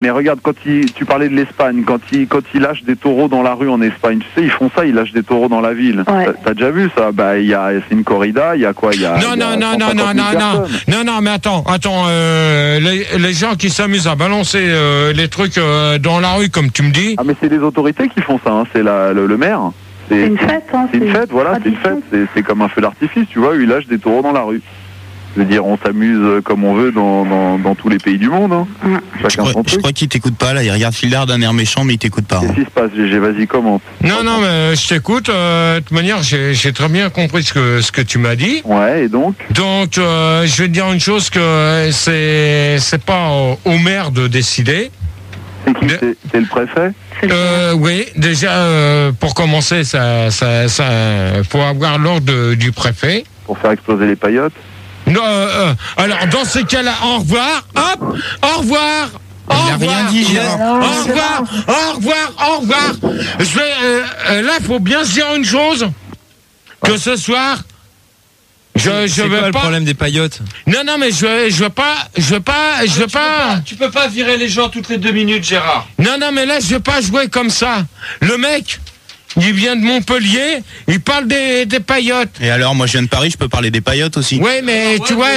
mais regarde, tu parlais de l'Espagne, quand ils lâchent des taureaux dans la rue en Espagne, tu sais, ils font ça, ils lâchent des taureaux dans la ville. Ouais. T'as déjà vu ça? Bah, c'est une corrida, il y a quoi? Non, mais attends, les gens qui s'amusent à balancer les trucs dans la rue, comme tu me dis. Ah, mais c'est les autorités qui font ça, hein, c'est le maire. C'est une fête, hein. C'est une fête, voilà, c'est une fête. C'est comme un feu d'artifice, tu vois, ils lâchent des taureaux dans la rue. Je veux dire, on s'amuse comme on veut dans tous les pays du monde. Hein. Chacun son truc. Je crois qu'il t'écoute pas, là. Il regarde Fildard d'un air méchant, mais il t'écoute pas. Qu'est-ce qui se passe, GG? Vas-y, commente. Non, mais je t'écoute. De toute manière, j'ai très bien compris ce que tu m'as dit. Ouais, et donc je vais te dire une chose, que c'est pas au maire de décider. C'est qui? C'est le préfet? Oui, déjà, pour commencer, ça faut avoir l'ordre du préfet. Pour faire exploser les paillotes? Non, alors, dans ces cas-là, au revoir, hop, au revoir. Il n'a rien dit, Gérard. Au revoir. Je vais, là, il faut bien se dire une chose, que ce soir, je c'est veux quoi le pas... problème des paillotes? Non, mais je veux pas. Tu peux pas virer les gens toutes les 2 minutes, Gérard. Non, mais là, je veux pas jouer comme ça. Le mec, il vient de Montpellier, il parle des paillotes. Et alors, moi je viens de Paris, je peux parler des paillotes aussi. Oui, mais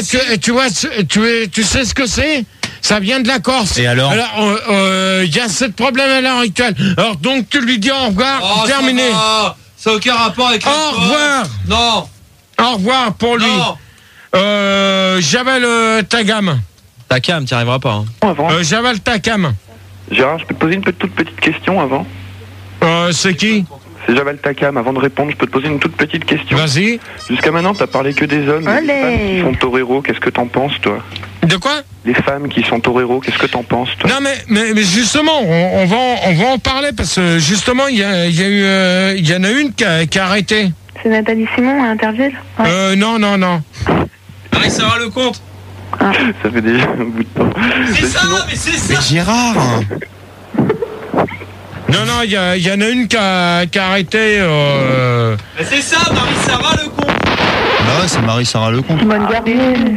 tu sais ce que c'est? Ça vient de la Corse. Et alors? Il y a ce problème à l'heure actuelle. Alors donc tu lui dis au revoir, terminé. Ça n'a aucun rapport avec la Au revoir. Non. Au revoir pour lui. J'avale ta gamme. Ta cam, t'y arriveras pas. Hein. J'avale ta cam. Gérard, je peux te poser une toute petite question avant? C'est qui? C'est Javal Takam. Avant de répondre, je peux te poser une toute petite question. Vas-y. Jusqu'à maintenant, t'as parlé que des hommes. Les femmes qui sont toreros, qu'est-ce que t'en penses, toi? De quoi? Les femmes qui sont toreros, qu'est-ce que t'en penses, toi? Non, mais justement, on va en parler parce que justement, il y en a une qui a arrêté. C'est Nathalie Simon à Interville? Ouais. Non. Marie-Sarah Lecomte. Ça fait déjà un bout de temps. C'est ça, mais c'est ça. Mais Gérard! Non, il y en a une qui a arrêté. Mais c'est ça, Marie-Sarah Lecomte. Bah ouais, c'est Marie-Sarah Lecomte. Simone Garnier.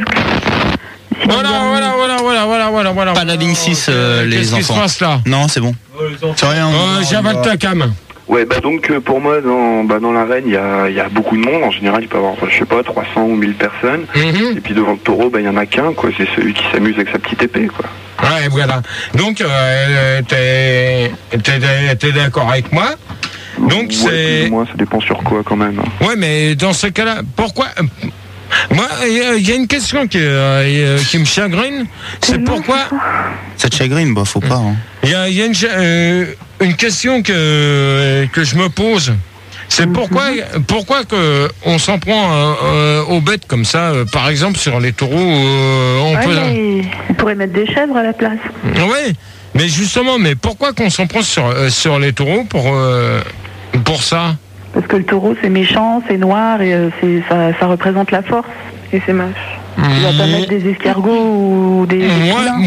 Voilà. Pas la ligne 6, les Qu'est-ce enfants. qui se passe là? Non, c'est bon. C'est rien. J'avale ta cam. Ouais, bah donc pour moi, dans l'arène, il y a beaucoup de monde. En général, il peut y avoir, je sais pas, 300 ou 1000 personnes. Et puis devant le taureau, bah il y en a qu'un, quoi. C'est celui qui s'amuse avec sa petite épée, quoi. Ouais, voilà. Donc, t'es d'accord avec moi? Donc, ouais, c'est... plus ou moins, ça dépend sur quoi, quand même. Ouais, mais dans ce cas-là, pourquoi... Moi, il y a une question qui me chagrine. C'est pourquoi... Ça te chagrine? Bah, faut pas, hein. Il y a une question que je me pose. C'est pourquoi que on s'en prend aux bêtes comme ça, par exemple sur les taureaux. On pourrait mettre des chèvres à la place. Oui, mais justement, pourquoi qu'on s'en prend sur les taureaux pour ça? Parce que le taureau c'est méchant, c'est noir et ça représente la force et c'est moche. Tu vas pas mettre des escargots ou des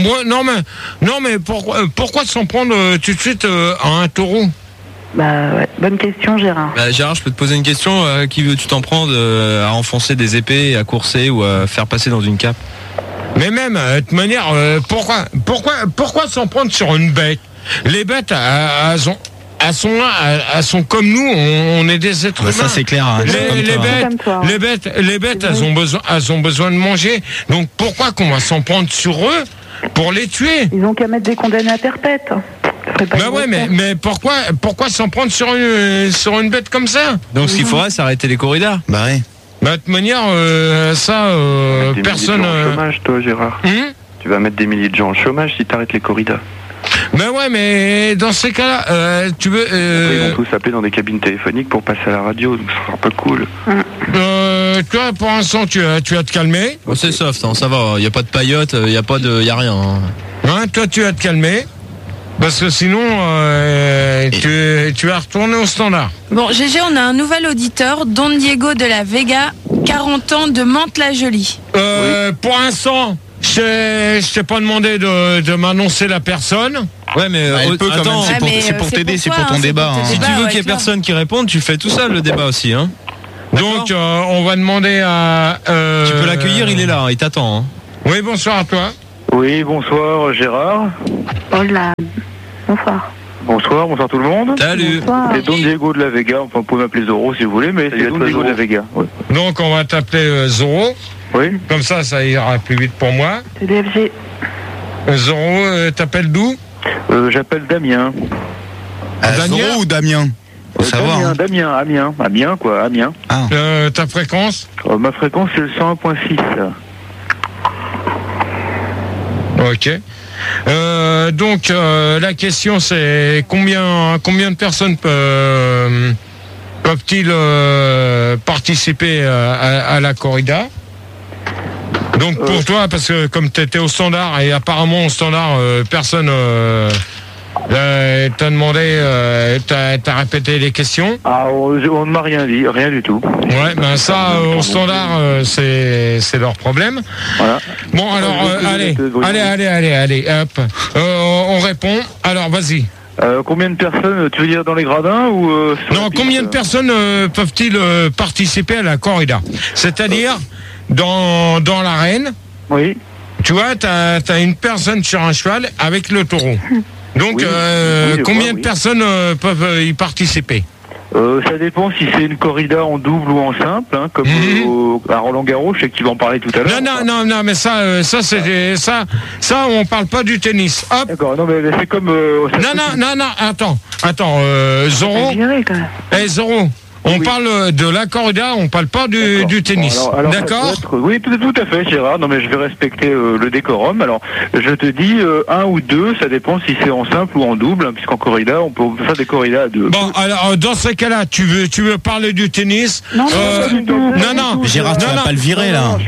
non mais pourquoi s'en prendre tout de suite à un taureau? Bah ouais, bonne question Gérard. Bah, Gérard, je peux te poser une question. Qui veux-tu t'en prendre à enfoncer des épées, à courser ou à faire passer dans une cape? Mais même, de toute manière, pourquoi s'en prendre sur une bête? Les bêtes, elles sont comme nous, on est des êtres humains. Ça c'est clair. Hein, les bêtes, elles ont besoin de manger. Donc pourquoi qu'on va s'en prendre sur eux pour les tuer? Ils ont qu'à mettre des condamnés à perpète. Bah ouais, mais pourquoi s'en prendre sur une bête comme ça? Donc ce qu'il faudrait, c'est arrêter les corridas. Bah ouais. Bah de toute manière, personne. Au chômage, toi, Gérard. Tu vas mettre des milliers de gens au chômage si t'arrêtes les corridas. Ben ouais, mais dans ces cas-là, tu veux... Ils vont tous s'appeler dans des cabines téléphoniques pour passer à la radio, donc ce sera un peu cool. Toi, pour l'instant, tu vas te calmer. Oh, c'est soft, hein, ça va, il n'y a pas de paillotes, il n'y a rien. Hein, toi, tu vas te calmer. Parce que sinon, tu vas retourner au standard. Bon, GG, on a un nouvel auditeur, Don Diego de la Vega, 40 ans, de Mantes-la-Jolie. Pour l'instant... Je t'ai pas demandé de m'annoncer la personne. Ouais, mais attends, c'est pour t'aider, c'est pour ton débat. Si tu veux qu'il y ait personne qui réponde, tu fais tout seul le débat aussi, hein. Donc, on va demander à. Tu peux l'accueillir, il est là, il t'attend. Hein. Oui, bonsoir à toi. Oui, bonsoir Gérard. Hola. Bonsoir. Bonsoir tout le monde. Salut. Bonsoir. C'est Don Diego de la Vega, enfin vous pouvez m'appeler Zorro si vous voulez, mais c'est Don Diego de la Vega. Oui. Donc on va t'appeler Zorro. Oui. Comme ça ira plus vite pour moi. C'est DFG. Zorro, t'appelles d'où? J'appelle Damien. Zorro ou Damien? Faut savoir. Hein. Damien, Amiens quoi, Amiens. Ah. Ta fréquence? Ma fréquence c'est le 101.6. Ok. Donc la question c'est combien de personnes peuvent-ils participer à la corrida? Donc pour toi, parce que comme tu étais au standard et apparemment au standard personne t'a demandé, t'as répété les questions. Ah, on ne m'a rien dit, rien du tout. Ouais, ben ça au standard c'est leur problème. Voilà. Bon alors allez, hop, on répond. Alors vas-y. Combien de personnes, tu veux dire dans les gradins ou non, combien de personnes peuvent-ils participer à la corrida? C'est-à-dire dans l'arène. Oui. Tu vois, t'as une personne sur un cheval avec le taureau. Donc, oui, combien de personnes peuvent y participer? Ça dépend si c'est une corrida en double ou en simple, hein, comme à Roland-Garros, je sais qu'il va en parler tout à l'heure. Non, mais ça, on parle pas du tennis. Hop. D'accord, non, mais c'est comme. Non, attends, Zorro. Zorro. On parle de la corrida, on parle pas du tennis. Alors, d'accord? Oui, tout à fait, Gérard. Non, mais je vais respecter le décorum. Alors, je te dis un ou deux, ça dépend si c'est en simple ou en double, hein, puisqu'en corrida, on peut faire des corridas à deux. Bon, alors, dans ces cas-là, tu veux parler du tennis? Non. Gérard, tu vas pas le virer, là.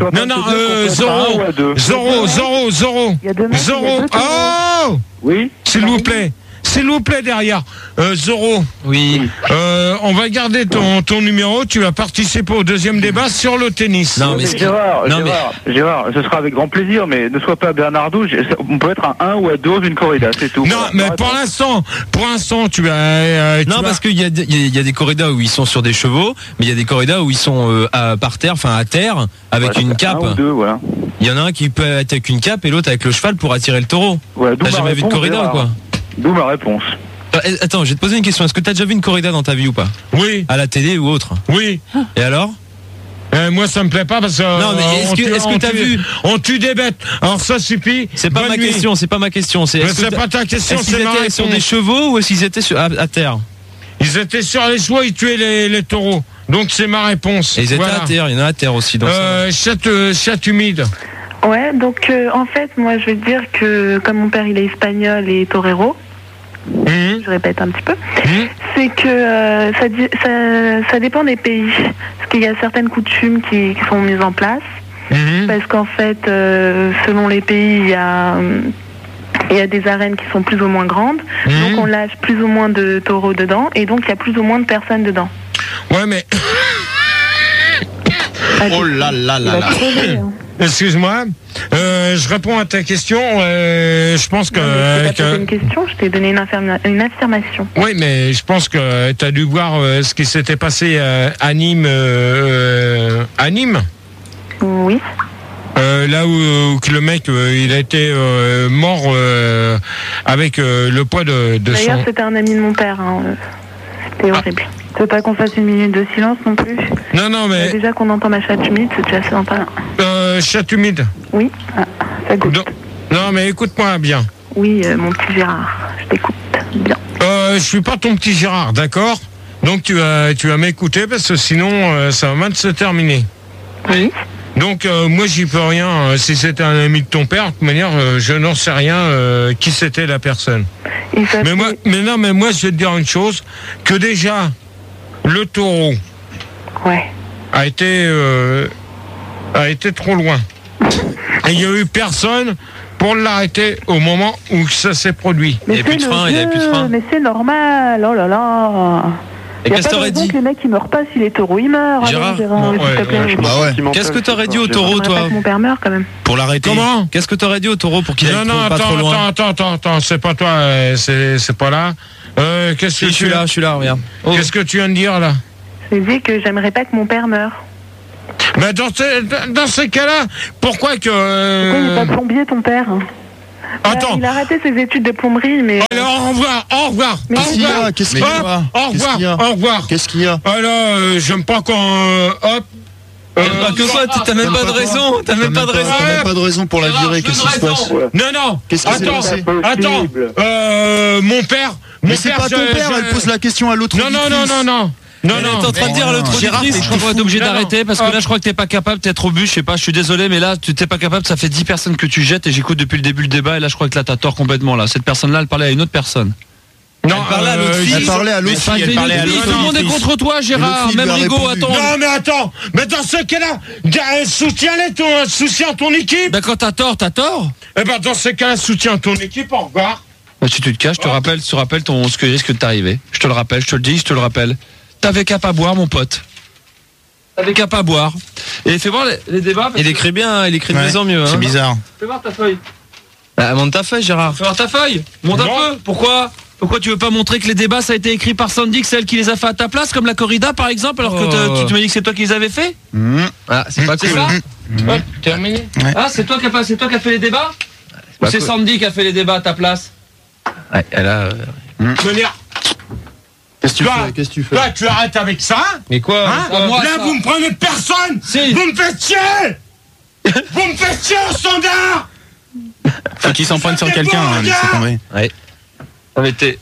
Zorro. Oh! Oui? S'il vous plaît, derrière. Zorro. Oui. On va garder ton numéro. Tu vas participer au deuxième débat sur le tennis. Non, mais Gérard, ce sera avec grand plaisir, mais ne sois pas Bernardo. On peut être à 1 ou à 2 d'une corrida, c'est tout. Non, mais pour l'instant, tu vas. Parce qu'il y a des corridas où ils sont sur des chevaux, mais il y a des corridas où ils sont par terre, enfin à terre, avec une cape. 1 ou 2, voilà. Il y en a un qui peut être avec une cape et l'autre avec le cheval pour attirer le taureau. Voilà, t'as jamais vu de corrida ou quoi? D'où ma réponse. Attends, je vais te poser une question. Est-ce que t'as déjà vu une corrida dans ta vie ou pas? Oui. À la télé ou autre? Oui. Et alors? Moi, ça me plaît pas parce que. Non, mais est-ce que t'as vu? On tue des bêtes. Alors ça suffit. C'est pas ma question. C'est pas ma question. C'est pas ta question. Est-ce qu'ils étaient sur des chevaux ou est-ce qu'ils étaient à terre? Ils étaient sur les chevaux. Ils tuaient les taureaux. Donc c'est ma réponse. Et ils étaient à terre. Il y en a à terre aussi. Dans chat humide. Ouais, donc en fait, moi je vais te dire que comme mon père il est espagnol et torero, je répète un petit peu, c'est que ça dépend des pays. Parce qu'il y a certaines coutumes qui sont mises en place. Parce qu'en fait, selon les pays, il y a des arènes qui sont plus ou moins grandes. Donc on lâche plus ou moins de taureaux dedans. Et donc il y a plus ou moins de personnes dedans. Ouais, mais... Oh là là là là. Excuse-moi, je réponds à ta question. Je pense que. Je t'ai pas posé une question, je t'ai donné une affirmation. Oui, mais je pense que tu as dû voir ce qui s'était passé à Nîmes. À Nîmes. Oui. Là où le mec il a été mort avec le poids de D'ailleurs, c'était un ami de mon père. Hein. C'était horrible. Tu veux pas qu'on fasse une minute de silence non plus? Non, mais... Déjà qu'on entend ma chatte humide, c'est déjà sympa. Chatte humide? Oui, ça goûte. Non, mais écoute-moi bien. Oui, mon petit Gérard, je t'écoute bien. Je suis pas ton petit Gérard, d'accord? Donc tu vas m'écouter parce que sinon ça va mal se terminer. Oui. Donc moi j'y peux rien. Si c'était un ami de ton père, de toute manière je n'en sais rien qui c'était la personne. Mais moi je vais te dire une chose, que déjà le taureau a été trop loin. Et il n'y a eu personne pour l'arrêter au moment où ça s'est produit. Mais il n'y avait plus de frein. Mais c'est normal, oh là là. Il n'y a pas de raison que les mecs ils meurent pas si les taureaux ils meurent. Gérard, qu'est-ce que t'aurais dit au taureau, toi? Mon père meurt quand même. Pour l'arrêter. Comment? Qu'est-ce que t'aurais dit au taureau pour qu'il aille pas trop loin? Attends, c'est pas toi, c'est pas là. Qu'est-ce que je suis là, regarde. Qu'est-ce que tu viens de dire là? J'ai dit que j'aimerais pas que mon père meure. Mais dans ces cas-là, pourquoi que... Pourquoi il n'est pas plombier ton père? Attends. Il a raté ses études de plomberie, mais... Alors, au revoir. Qu'est-ce qu'il y a? Au revoir. Qu'est-ce qu'il y a? Alors, j'aime pas quand... hop. T'as même pas de raison. T'as même pas de raison. T'as même pas de raison pour la virer. Qu'est-ce qui se passe? Non. Qu'est-ce qui s'est passé? Attends. Mon père... Mais c'est pas ton père, elle pose la question à l'autre. Non. T'es en train de dire à l'autre auditrice, je crois qu'on est obligé d'arrêter parce que là je crois que t'es pas capable, t'es trop bu, je sais pas, je suis désolé, mais là tu t'es pas capable, ça fait 10 personnes que tu jettes et j'écoute depuis le début le débat et là je crois que là t'as tort complètement là. Cette personne-là, elle parlait à une autre personne. Non, elle parlait à l'autre fille. Elle parlait à l'autre fille. Tout le monde est contre toi, Gérard, même Rigaud, attends. Non mais attends, mais dans ce cas-là, soutiens ton équipe. Ben quand t'as tort, t'as tort. Eh ben dans ce cas-là, soutiens ton équipe, au revoir. Bah, si tu te caches, je te rappelle ce qui risque de t'arriver. Je te le rappelle, je te le dis, je te le rappelle. T'avais qu'à pas boire, mon pote. T'avais qu'à pas boire. Et fais voir les débats. Il écrit bien, il écrit de mieux en mieux. C'est bizarre. Fais voir ta feuille. Bah, monte ta feuille, Gérard. Fais voir ta feuille. Monte un peu. Pourquoi tu veux pas montrer que les débats, ça a été écrit par Sandy, que c'est elle qui les a fait à ta place, comme la corrida, par exemple, alors que tu m'as dit que c'est toi qui les avais fait? Ah, c'est pas cool. C'est ça? Terminé. Ah, c'est toi qui as fait les débats? Ou c'est Sandy qui a fait les débats à ta place? Ouais, elle a... Qu'est-ce que tu fais? Toi, tu arrêtes avec ça. Mais quoi, Là, vous me prenez personne. Si. Vous me faites chier. Vous me faites chier au standard. Faut qu'il s'en prenne sur quelqu'un, laissez tomber. Ouais. Ça avait été...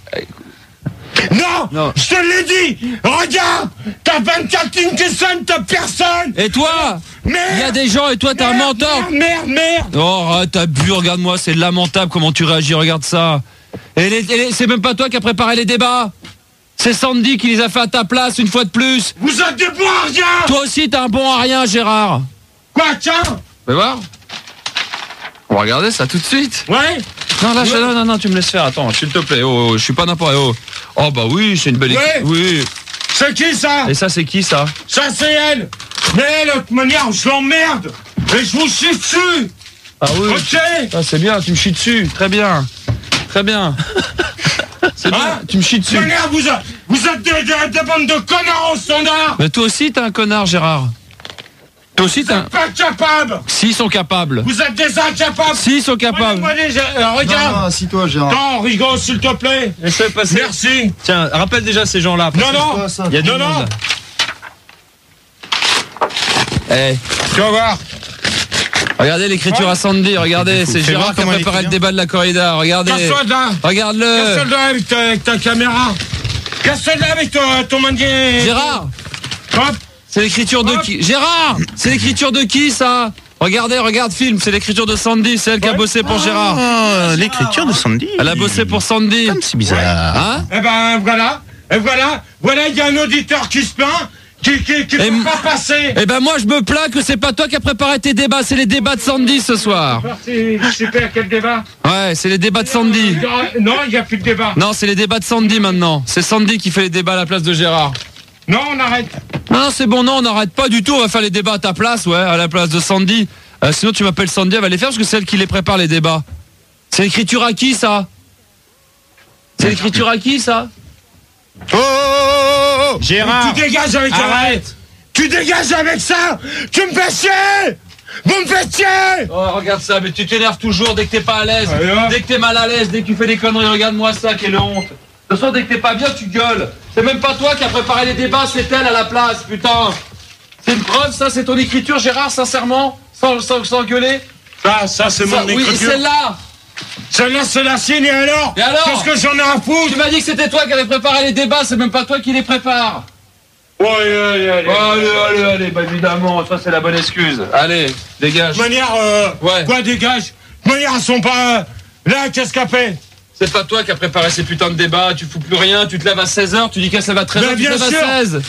Non, je te l'ai dit. Regarde, t'as 24 lignes qui sonnent, t'as personne. Et toi? Merde. Il y a des gens et toi, t'es un menteur. Merde. Oh, arrête, t'as bu, regarde-moi, c'est lamentable comment tu réagis, regarde ça. Et c'est même pas toi qui as préparé les débats. C'est Sandy qui les a fait à ta place une fois de plus. Vous êtes des bons à rien. Toi aussi, t'es un bon à rien, Gérard. Quoi, tiens? Fais voir. On va regarder ça tout de suite. Ouais. Non, tu me laisses faire, attends, s'il te plaît. Oh, je suis pas n'importe quoi. Oh, bah oui, c'est une belle équipe. Oui. C'est qui ça? Et ça, c'est qui ça? Ça, c'est elle. Mais elle, de toute manière, je l'emmerde. Et je vous chie dessus. Ah oui. Ok. Ah, c'est bien, tu me chies dessus. Très bien. C'est bien, tu me chies dessus. Vous êtes des bandes de connards au standard. Mais toi aussi, t'es un connard, Gérard. Toi aussi, t'es pas capable. S'ils sont capables. Vous êtes des incapables. S'ils sont capables. Regarde. Non, assis-toi, Gérard. Non, Rigaud, s'il te plaît. Laisse-le passer. Merci. Tiens, rappelle déjà ces gens-là. Non. Il y a du monde, là. Tu vas voir. Regardez l'écriture à Sandy, regardez, c'est Gérard qui a préparé le débat de la corrida, regardez. Regarde-le. Casse-le avec ta caméra. Casse-le avec ton manier. Gérard. Hop. C'est l'écriture de qui? Gérard. C'est l'écriture de qui ça? Regarde film, c'est l'écriture de Sandy, c'est elle qui a bossé pour Gérard. L'écriture de Sandy. Elle a bossé pour Sandy. C'est bizarre. Hein? Eh ben voilà, il y a un auditeur qui se plaint. Qui peut pas passer. Eh ben moi je me plains que c'est pas toi qui as préparé tes débats, c'est les débats de Sandy ce soir. Super, quel débat? Ouais, c'est les débats de Sandy. Non, il n'y a plus de débat. Non, c'est les débats de Sandy maintenant. C'est Sandy qui fait les débats à la place de Gérard. Non, on arrête. Non, c'est bon, non, on n'arrête pas du tout, on va faire les débats à ta place, ouais, à la place de Sandy. Sinon tu m'appelles Sandy, elle va les faire parce que c'est elle qui les prépare les débats. C'est l'écriture à qui ça? C'est l'écriture à qui ça? Oh Gérard, tu dégages avec arrête. Tu dégages avec ça. Tu me fais chier. Vous me faites chier. Oh, regarde ça, mais tu t'énerves toujours dès que t'es pas à l'aise, dès que t'es mal à l'aise, dès que tu fais des conneries, regarde-moi ça, quelle honte. De toute façon, dès que t'es pas bien, tu gueules. C'est même pas toi qui as préparé les débats, c'est elle à la place, putain. C'est une preuve, ça, c'est ton écriture, Gérard, sincèrement, sans gueuler. Ça c'est mon écriture. Oui, celle-là. Celle-là, c'est la sienne, et alors? Qu'est-ce que j'en ai à foutre? Tu m'as dit que c'était toi qui avais préparé les débats, c'est même pas toi qui les prépare. Allez, bah évidemment, ça c'est la bonne excuse. Allez, dégage. De manière, quoi, dégage? De manière, elles sont pas... Là, qu'est-ce qu'elle fait? C'est pas toi qui as préparé ces putains de débats, tu fous plus rien, tu te lèves à 16h, tu dis qu'elle se lève à 13h, tu te lèves à 16.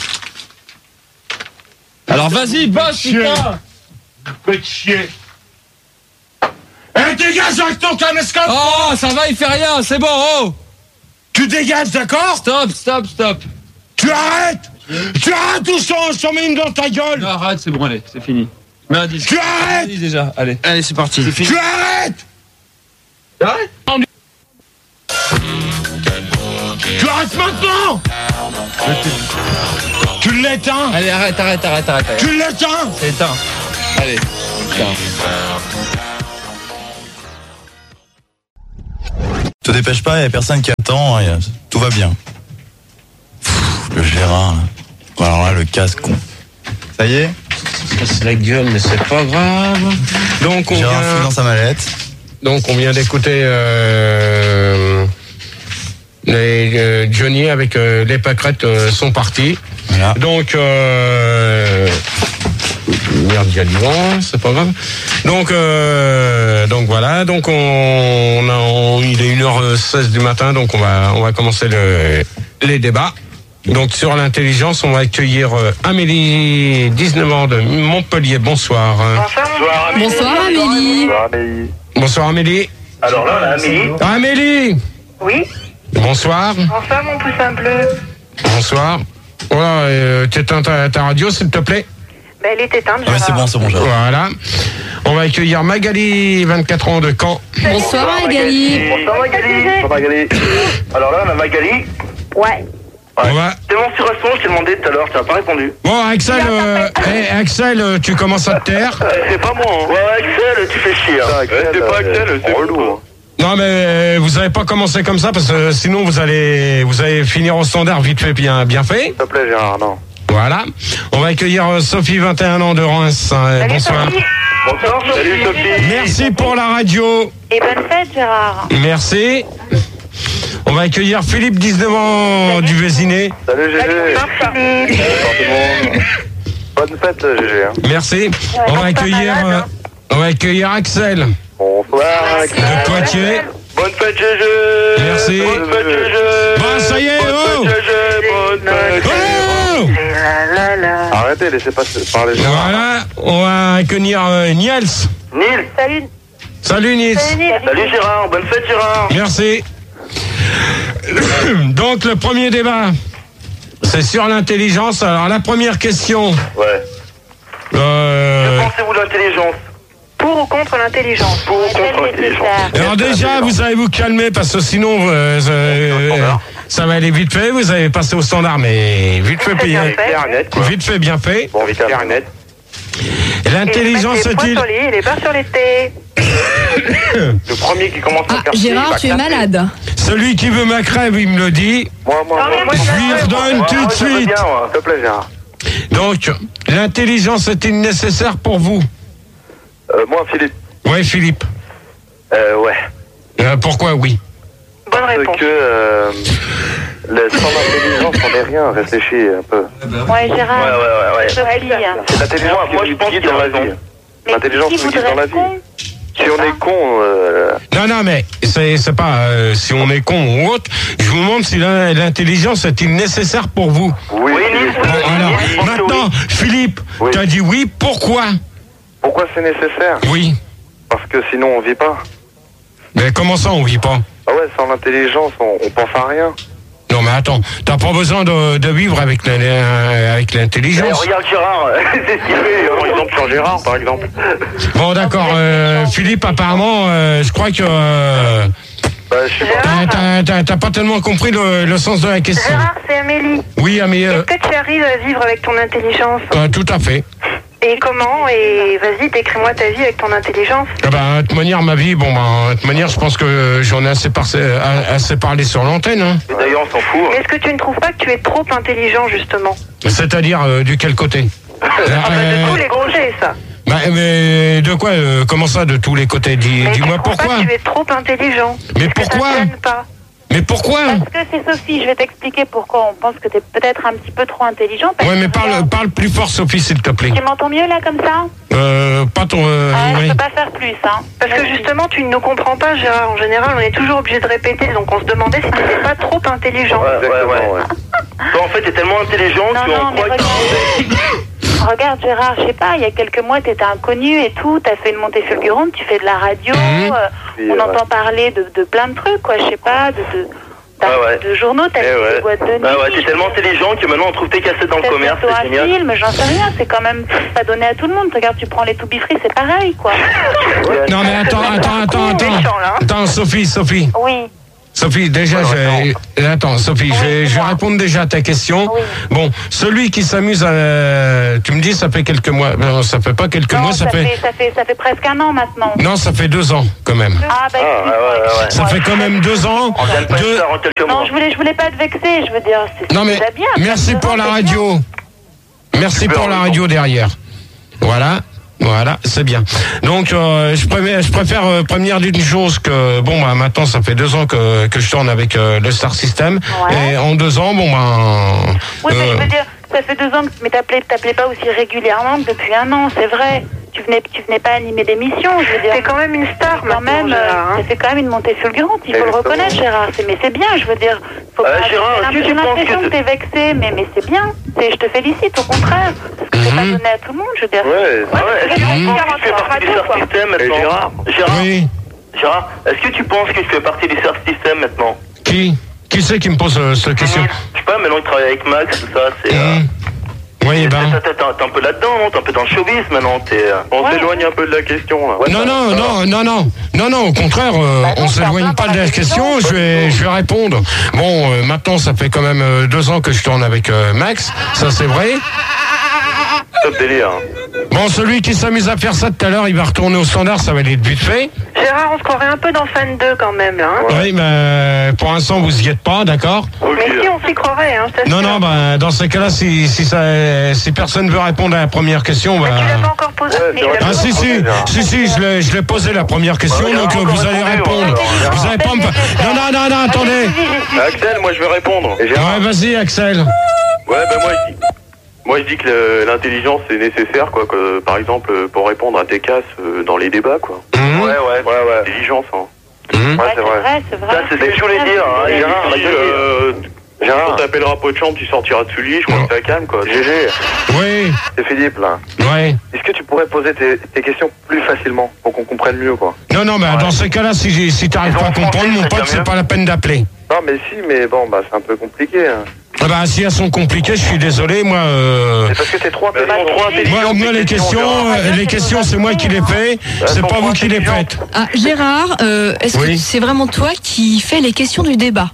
Alors vas-y, bosse, putain. Faites chier. Eh, dégage avec ton caméscope. Oh, ça va, il fait rien, c'est bon, oh. Tu dégages, d'accord? Stop. Tu arrêtes. Tu arrêtes ou je t'en mets une dans ta gueule. Non, arrête, c'est bon, allez, c'est fini. Mets un disque. Tu arrêtes. Déjà, allez, c'est parti. C'est fini. Tu arrêtes. Arrête. Tu arrêtes maintenant. Tu l'éteins. Allez, arrête. Tu l'éteins. C'est éteint. Allez, éteins. Te dépêche pas, il n'y a personne qui attend, tout va bien. Le Gérard, là. Alors là, le casse-con. Ça y est ? C'est la gueule, mais c'est pas grave. Donc, Gérard fouille dans sa mallette. Donc, on vient d'écouter Johnny avec les pâquerettes sont partis. Voilà. Donc, merde, il y a du vent, c'est pas grave. Donc voilà. Donc, il est 1h16 du matin, donc on va commencer les débats. Donc sur l'intelligence, on va accueillir Amélie, 19 ans de Montpellier. Bonsoir. Bonsoir Amélie. Bonsoir Amélie. Bonsoir Amélie. Alors là, Amélie. Amélie. Oui. Bonsoir. Bonsoir mon poussin bleu. Bonsoir. Voilà, t'éteins ta radio s'il te plaît. Ben, elle est éteinte. Ah, mais c'est bon, Gérard. Voilà. On va accueillir Magali, 24 ans de Caen. Bonsoir Magali. Bonsoir Magali. Alors là, la Magali. Ouais. C'est bon sur son, je t'ai demandé tout à l'heure, tu n'as pas répondu. Bon, Axel, tu commences à te taire. C'est pas moi. Hein. Ouais, Axel, tu fais chier. C'est pas Axel, c'est relou. Non, mais vous n'avez pas commencé comme ça parce que sinon vous allez finir au standard vite fait, bien fait. S'il te plaît, Gérard, non. Voilà. On va accueillir Sophie, 21 ans de Reims. Bonsoir. Sophie. Bonsoir, salut Sophie. Merci pour la radio. Et bonne fête Gérard. Merci. On va accueillir Philippe, 19 ans du Vésiné. Salut Gégé. Philippe. Bonne fête Gégé. Hein. Merci. On va accueillir Axel. Bonsoir Axel. De Poitiers. Bonne fête Gégé. Merci. Bonne fête Gégé. Bon, ça y est, Bonne fête Gégé. Bonne fête Gégé. Oh. Arrêtez, laissez pas parler Gérard. Voilà. On va accueillir Niels. Nils. Salut. Salut Niels. Salut Gérard. Bonne fête Gérard. Merci. Donc le premier débat, c'est sur l'intelligence. Alors la première question. Ouais. Que pensez-vous de l'intelligence? Pour ou contre l'intelligence? Pour ou contre l'intelligence? Alors déjà, vous allez vous calmer parce que sinon ça va aller vite fait. Vous allez passer au standard, mais vite fait bien fait. Vite fait bien fait. Bon, vite fait net. L'intelligence est-il... Il est pas sur les thés. Le premier qui commence à faire Gérard, tu es malade. Celui qui veut ma crève, il me le dit. Moi, je lui redonne tout de suite. S'il te plaît, Gérard. Donc, l'intelligence est-il nécessaire pour vous? Moi, Philippe. Oui, Philippe. Ouais. Pourquoi oui? Bonne réponse. Parce que sans l'intelligence, on n'est rien. Réfléchis un peu. Ouais, Gérard. Ouais. C'est l'intelligence moi, qui nous guide dans la vie. L'intelligence nous guide dans la vie. Si on est con... Non, mais c'est pas si on est con ou autre. Je vous demande si l'intelligence est-il nécessaire pour vous. Oui. Alors, maintenant, Philippe, tu as dit oui, pourquoi? Pourquoi c'est nécessaire? Oui. Parce que sinon, on vit pas. Mais comment ça, on vit pas? Ah ouais, sans l'intelligence, on pense à rien. Non, mais attends, t'as pas besoin de vivre avec l'intelligence. Regarde Gérard, c'est ce qu'il fait, par exemple, sur Gérard, par exemple. Bon, d'accord, Philippe, apparemment, je crois que... je sais pas. T'as pas tellement compris le sens de la question. Gérard, c'est Amélie. Oui, Amélie. Est-ce que tu arrives à vivre avec ton intelligence? Tout à fait. Et comment? Et vas-y, décris-moi ta vie avec ton intelligence. De toute manière, ma vie, de toute manière, je pense que j'en ai assez parlé sur l'antenne. Hein. Et d'ailleurs, on s'en fout. Est-ce que tu ne trouves pas que tu es trop intelligent, justement? C'est-à-dire, du quel côté? De tous les gros jets, ça. Mais de quoi? Comment ça, de tous les côtés? Dis-moi pourquoi. Pas que tu es trop intelligent. Mais pourquoi? Ça te gêne pas. Mais pourquoi? Parce que c'est Sophie, je vais t'expliquer pourquoi on pense que t'es peut-être un petit peu trop intelligent. Ouais, mais parle plus fort, Sophie, s'il te plaît. Tu m'entends mieux là, comme ça? Pas ton... Je peux pas faire plus, hein. Parce que justement, tu ne nous comprends pas, Gérard. En général, on est toujours obligé de répéter, donc on se demandait si tu n'étais pas trop intelligent. Ouais. Toi, en fait, t'es tellement intelligent qu'on croit que... Regarde Gérard, je sais pas, il y a quelques mois t'étais inconnu et tout, t'as fait une montée fulgurante, tu fais de la radio, on entend parler de plein de trucs, quoi, je sais pas, de journaux, t'as fait des boîtes de nuit. T'es tellement intelligent que maintenant on trouve tes cassettes dans le commerce, c'est génial. Un film, j'en sais rien, c'est quand même pas donné à tout le monde. Regarde, tu prends les To Be Free, c'est pareil, quoi. Non mais attends, Sophie. Oui. Sophie, déjà, attends, Sophie, je vais répondre déjà à ta question. Oui. Bon, celui qui s'amuse tu me dis, ça fait quelques mois. Non, ça fait pas quelques mois, ça fait presque un an maintenant. Non, ça fait 2 ans, quand même. Ça fait quand même 2 ans. Non, je voulais pas te vexer, je veux dire, non, mais bien. Merci pour la radio. Merci pour la radio derrière. Voilà, c'est bien. Donc, je préfère prévenir d'une chose que, bon, bah, maintenant, ça fait 2 ans que je tourne avec le Star System. Ouais. Et en 2 ans, bon, ben... Oui, mais je veux dire, ça fait 2 ans que... Mais t'appelais pas aussi régulièrement que depuis 1 an, c'est vrai. Tu venais pas animer d'émission, je veux dire. C'est quand même une star, quand même. Ça fait quand même une montée fulgurante, il faut le reconnaître, Gérard. Mais c'est bien, je veux dire. Faut pas... J'ai l'impression que t'es vexé, mais c'est bien. Je te félicite, au contraire. C'est pas donné à tout le monde, je veux dire. Est-ce que tu penses que tu fais partie du Star System maintenant? Gérard, est-ce que tu penses que tu fais partie du Star System maintenant? Qui c'est qui me pose cette question? Je sais pas, maintenant il travaille avec Max, tout ça, c'est... Oui, t'es un peu là-dedans, non? T'es un peu dans le showbiz maintenant. On s'éloigne un peu de la question. Là. Non, au contraire, on s'éloigne pas de la question. Je vais répondre. Bon, maintenant, ça fait quand même 2 ans que je tourne avec Max. Ça, c'est vrai. Top délire. Bon, celui qui s'amuse à faire ça tout à l'heure, il va retourner au standard, ça va aller vite fait. Gérard, on se croirait un peu dans Fan 2 quand même, là. Hein. Oui, mais pour l'instant, vous y êtes pas, d'accord? Mais si, on s'y croirait, hein, je t'assure. Non, bah, dans ces cas-là, si personne veut répondre à la première question, bah... Tu l'as pas encore posé. Si, je l'ai posé la première question, donc vous allez répondre. Vous allez pas me... Non, attendez. Axel, moi je vais répondre. Ouais, vas-y, Axel. Ouais, moi je dis que l'intelligence c'est nécessaire, quoi, que, par exemple pour répondre à tes casses dans les débats, quoi. Ouais. L'intelligence, hein. Ouais, c'est vrai. Ça, c'est ce que je voulais dire, hein. Gérard, quand t'appelleras Pochon, tu sortiras de Sully, je crois que ça calme, quoi. GG. Oui. C'est Philippe, là. Ouais. Est-ce que tu pourrais poser tes questions plus facilement, pour qu'on comprenne mieux, quoi? Non, mais dans ces cas-là, si t'arrives pas à comprendre, mon pote, c'est pas la peine d'appeler. Non, mais bon, bah, c'est un peu compliqué, hein. Bah, si elles sont compliquées, je suis désolé, moi. C'est parce que t'es trop intelligent. Moi, les questions, c'est moi qui les fais. C'est pas vous qui les faites. Ah, Gérard, est-ce que c'est vraiment toi qui fais les questions du débat?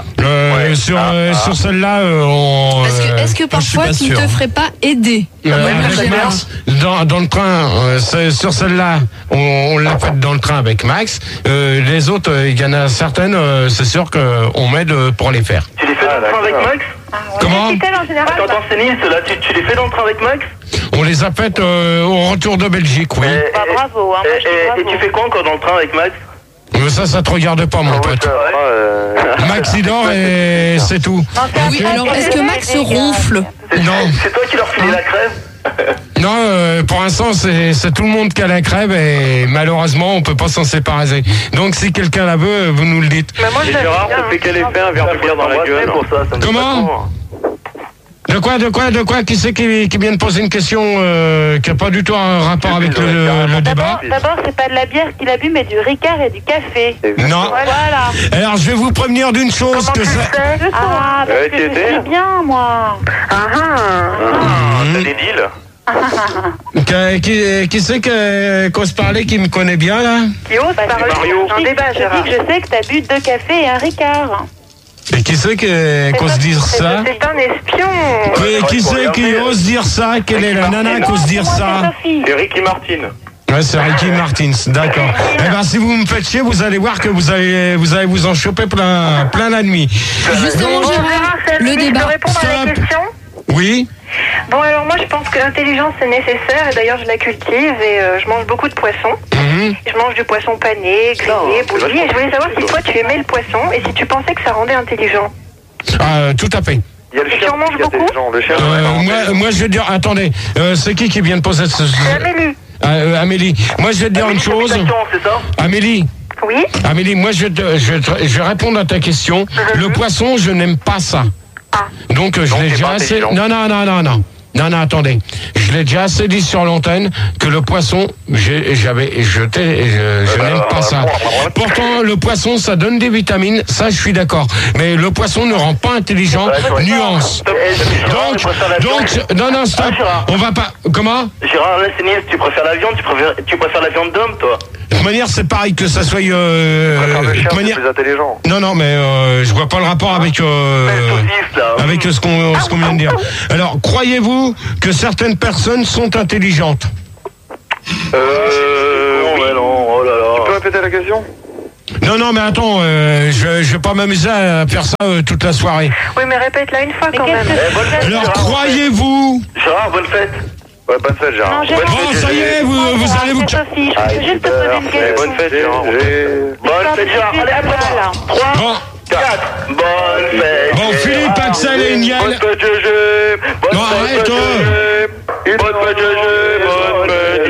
Sur celle-là, est-ce que parfois tu ne te ferais pas aider avec Max dans le train, sur celle-là, on l'a faite dans le train avec Max. Les autres, il y en a certaines, c'est sûr qu'on m'aide pour les faire. Tu les fais dans le train avec Max? Comment? Attends, c'est Nice, là, tu les fais dans le train avec Max? On les a faites au retour de Belgique, oui. Bravo, hein. Et tu fais quoi encore dans le train avec Max? Ça te regarde pas, mon pote. Max il dort et c'est tout. Oui, alors est-ce que Max ronfle? Non. C'est toi qui leur filais la crève? Non, pour l'instant c'est tout le monde qui a la crève et malheureusement on peut pas s'en séparer. Donc si quelqu'un la veut, vous nous le dites. Mais moi, Gérard, ça fait quel effet un verre de bière dans la gueule pour ça? Comment? De quoi? Qui c'est qui vient de poser une question qui n'a pas du tout un rapport avec le débat? D'abord, c'est pas de la bière qu'il a bu, mais du Ricard et du café. Non. Voilà. Alors, je vais vous prévenir d'une chose. Parce que je sais bien, moi. T'as des deals? Qui c'est qu'on se parlait, qui me connaît bien, là? Qui ose parler? Un débat, Gérard. Je sais que t'as bu 2 cafés et un Ricard. Et qui c'est qu'ose dire ça? C'est un espion. Qui c'est qui ose dire ça? Quelle est la nana qui ose dire ça? C'est Ricky Martin. Ouais, c'est Ricky Martin, d'accord. Eh ben, si vous me faites chier, vous allez voir que vous allez vous en choper plein la nuit. Justement, Gérard, le débat. Je peux répondre à la question? Oui. Bon, alors moi je pense que l'intelligence c'est nécessaire et d'ailleurs je la cultive et je mange beaucoup de poissons. Je mange du poisson pané, grillé, bouilli et je voulais savoir si toi tu aimais le poisson et si tu pensais que ça rendait intelligent. Tout à fait. Il y a le chien tu en manges beaucoup? Moi je vais dire, attendez, c'est qui vient de poser ce... C'est Amélie. Amélie, moi je vais te dire une chose. C'est ça? Amélie. Oui. Amélie, moi je vais répondre à ta question. Le poisson, je n'aime pas ça. Donc je l'ai déjà assez... Non, attendez. Je l'ai déjà assez dit sur l'antenne que le poisson, je n'aime pas ça. Pourtant, le poisson, ça donne des vitamines, ça je suis d'accord. Mais le poisson ne rend pas intelligent, nuance. Donc, non, stop. On va pas... Comment? Gérard, là, c'est niais, tu préfères la viande, tu préfères la viande d'homme, toi? De toute manière, c'est pareil que ça soit. de manière plus intelligent. Non, mais je vois pas le rapport avec avec ce qu'on vient de dire. Alors, croyez-vous que certaines personnes sont intelligentes? Ouais, non, oh là là. Tu peux répéter la question? Non, mais attends, je vais pas m'amuser à faire ça toute la soirée. Oui, mais répète-la une fois quand même. Alors, croyez-vous... Gérard, bonne fête. Ouais, bonne fête, Gérard. Bon, ça y est, vous allez vous... Sophie, je peux juste te poser une question. Bonne fête, Gérard. Bonne fête, Gérard. Allez, après 3, 4. Bonne fête. Bon, Philippe, Axel et Niel. Bonne fête, GG. Bonne fête, GG. Bonne fête, GG. Bonne fête,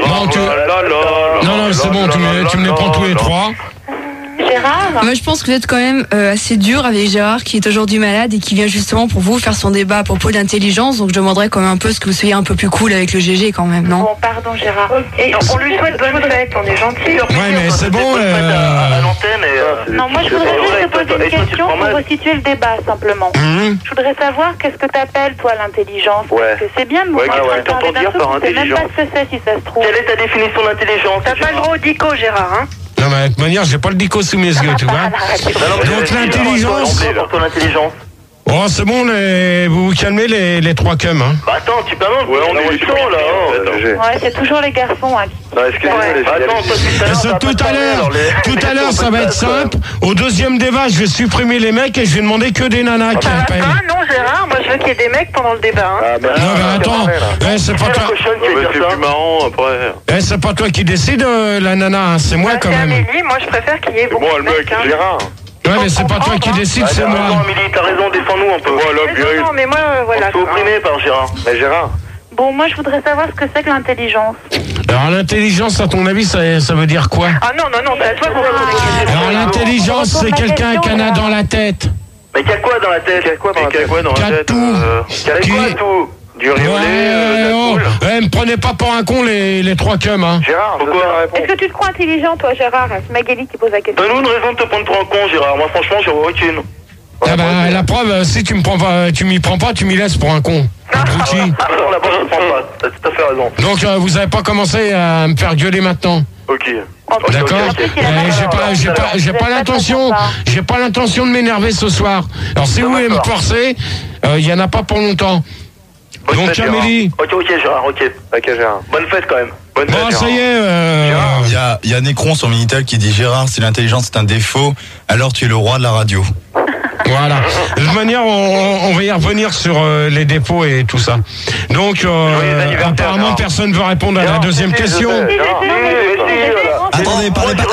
GG. Non, c'est bon, tu me les prends tous les trois. Gérard? Moi, je pense que vous êtes quand même assez dur avec Gérard, qui est aujourd'hui malade et qui vient justement pour vous faire son débat à propos d'intelligence. Donc, je demanderais quand même un peu ce que vous soyez un peu plus cool avec le GG quand même, non? Bon, pardon, Gérard. Et on lui souhaite bonne fête, on est gentil. Ouais, mais c'est bon. À l'antenne Non, moi, je voudrais juste te poser une question pour resituer le débat, simplement. Je voudrais savoir qu'est-ce que t'appelles, toi, l'intelligence? Parce que c'est bien de nous parler d'un truc, tu sais même pas ce que c'est, si ça se trouve. Quelle est ta définition d'intelligence? T'as pas le droit au dico, Gérard, hein? Non, mais de toute manière, j'ai pas le dico sous mes yeux, tu vois. Donc l'intelligence... Pour ton intelligence. Oh, c'est bon, vous vous calmez les trois cums, hein. Bah attends, tu peux ouais, on est chaud là. Ouais, c'est toujours les garçons, hein. Non, excusez-moi, Tout à l'heure, ça va être simple. Au deuxième débat, je vais supprimer les mecs et je vais demander que des nanas qui appellent. Non, Gérard, moi je veux qu'il y ait des mecs pendant le débat, hein. Non, mais attends, c'est pas toi. C'est plus marrant après. C'est pas toi qui décide, la nana, hein. C'est moi quand même. Amélie, moi je préfère qu'il y ait beaucoup de mecs, hein. Gérard. Ouais, mais c'est pas toi qui décide, c'est moi. Non, Amélie, t'as raison, défends-nous un peu. Voilà, non, mais moi, voilà. On se fait opprimer par Gérard. Mais Gérard. Bon, moi je voudrais savoir ce que c'est que l'intelligence. Alors l'intelligence, à ton avis, ça veut dire quoi? Ah non, c'est à toi qu'on va poser des questions. Alors l'intelligence, c'est quelqu'un qui en a dans la tête. Mais qu'il y a quoi dans la tête? Il y a quoi dans la tête? Tout. Qu'il y a quoi tout? Du riolet, me prenez pas pour un con les trois cums, hein. Gérard, pourquoi? Est-ce que tu te crois intelligent, toi, Gérard? C'est Magali qui pose la question. Donne-nous une raison de te prendre pour un con, Gérard. Moi, franchement, j'en vois aucune. Ah bah, la preuve, si tu m'y prends pas, tu m'y laisses pour un con. Abruti. La bonne, je prends pas. T'as tout à fait raison. Donc, vous avez pas commencé à me faire gueuler maintenant? Ok. D'accord. J'ai pas l'intention de m'énerver ce soir. Alors, si vous voulez me forcer, il y en a pas pour longtemps. Donc, Amélie. Ok, Gérard, ok, Gérard. Bonne fête quand même. Bonne fête, bon, ça y est. Gérard, il y a Nécron sur Minitel qui dit Gérard, si l'intelligence est un défaut, alors tu es le roi de la radio. Voilà. De toute manière, on va y revenir sur les défauts et tout ça. Donc, apparemment, personne ne veut répondre à la deuxième question. Attendez.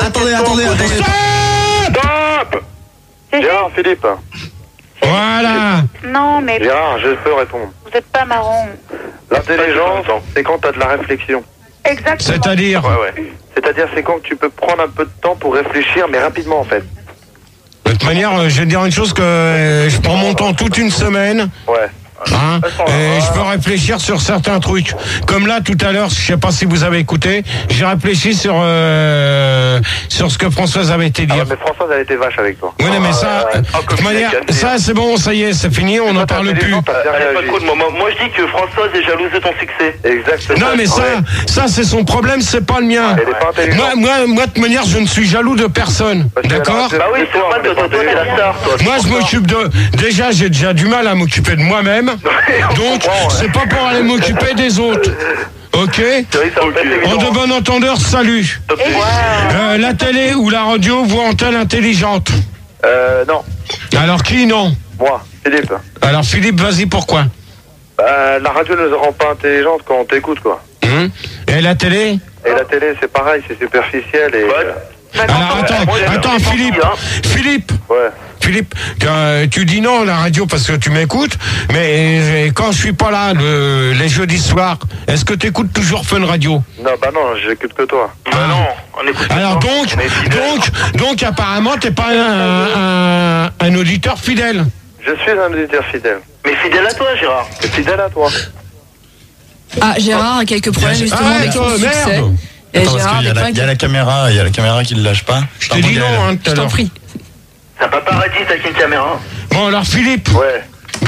Stop. Gérard, Philippe. Voilà. Non, mais... Gérard, je peux répondre. Vous êtes pas marrant. L'intelligence, c'est quand t'as de la réflexion. Exactement. C'est-à-dire C'est-à-dire, c'est quand tu peux prendre un peu de temps pour réfléchir, mais rapidement, en fait. De toute manière, je vais te dire une chose que je prends mon temps toute une semaine. Ouais. Hein, et je peux réfléchir sur certains trucs. Comme là, tout à l'heure, je sais pas si vous avez écouté, j'ai réfléchi sur ce que Françoise avait été dire. Mais Françoise, elle était vache avec toi. Oui, mais ça, de toute manière, ça c'est bon, ça y est, c'est fini, on n'en parle plus. Moi, je dis que Françoise est jalouse de ton succès. Exactement. Non, mais ça c'est son problème, c'est pas le mien. Elle est pas intelligente. Moi, de toute manière, je ne suis jaloux de personne. D'accord? Bah oui, c'est normal que toi, t'es la star, toi. Moi, je m'occupe déjà, j'ai déjà du mal à m'occuper de moi-même. Donc, c'est pas pour aller m'occuper des autres. Ok? En de bon entendeur, salut. La télé ou la radio vous rend-elle intelligente? Non. Alors qui non? Moi, Philippe. Alors Philippe, vas-y, pourquoi? La radio ne nous rend pas intelligente quand on t'écoute, quoi. Et la télé? Et la télé, c'est pareil, c'est superficiel et... Alors attends, Philippe. Ouais. Philippe, tu dis non la radio parce que tu m'écoutes, mais quand je suis pas là les jeudis soirs, est-ce que tu écoutes toujours Fun Radio? Non, bah non, j'écoute que toi. Bah non, on écoute. Alors donc apparemment t'es pas un auditeur fidèle. Je suis un auditeur fidèle. Mais fidèle à toi, Gérard. Fidèle à toi. Ah, Gérard a quelques problèmes justement avec son succès. Attends, parce qu'il y a la caméra qui ne lâche pas. Je t'ai dit non, hein, tout à l'heure. Je t'en prie. Ça paparazzi avec une caméra. Bon, alors Philippe. Ouais.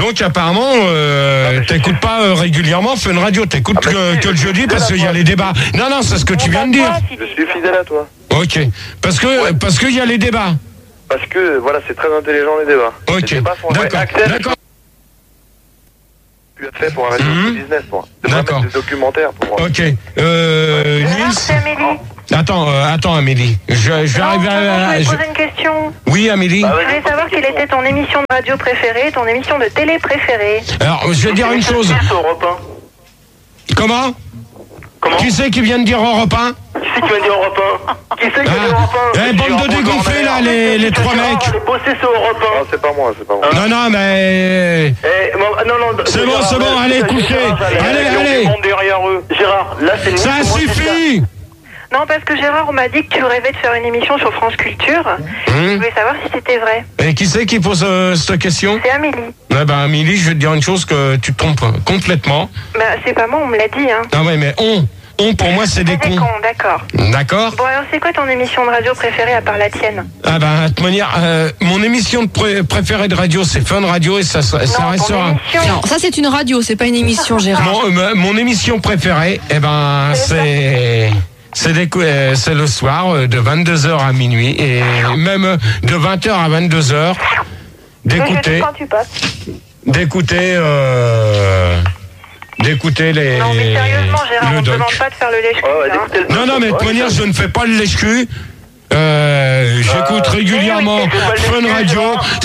Donc apparemment, t'écoutes pas régulièrement Fun Radio, t'écoutes que le jeudi parce qu'il y a les débats. Non, c'est ce que tu viens de dire. Je suis fidèle à toi. Ok, parce qu'il y a les débats. Parce que, voilà, c'est très intelligent les débats. Ok, les débats sont d'accord. Tu as fait pour un radio business, moi. D'accord. Des documentaires pour moi. Ok, Nils. Attends, Amélie. Je vais arriver à... Je vais poser une question. Oui, Amélie. Je voulais savoir quelle était ton émission de radio préférée, ton émission de télé préférée. Alors, je vais dire une chose. Comment Qui c'est qui vient de dire Europe 1 Qui c'est qui vient de dire Europe 1 Qui c'est qui vient de dire Europe 1 bande de dégonflés, là, les trois mecs. Bossé sur Europe 1. Non, c'est pas moi. Non, mais... C'est bon, allez, couchez. Allez. Gérard, là, c'est... Ça suffit. Non, parce que Gérard, on m'a dit que tu rêvais de faire une émission sur France Culture. Je voulais savoir si c'était vrai. Et qui c'est qui pose cette question? C'est Amélie. Ouais, Amélie, je vais te dire une chose que tu te trompes complètement. C'est pas moi, on me l'a dit, hein. Ah ouais, mais pour moi, c'est des cons. D'accord. D'accord. Bon, alors, c'est quoi ton émission de radio préférée à part la tienne? De toute manière, mon émission préférée de radio, c'est Fun Radio et ça restera. Non, ça c'est une radio, c'est pas une émission, Gérard. Mon émission préférée, c'est le soir de 22h à minuit et même de 20h à 22h d'écouter les... Non, mais sérieusement, Gérard, on ne te demande pas de faire le lèche-cul. Non, mais de toute manière, je ne fais pas le lèche-cul. J'écoute régulièrement Fun Radio.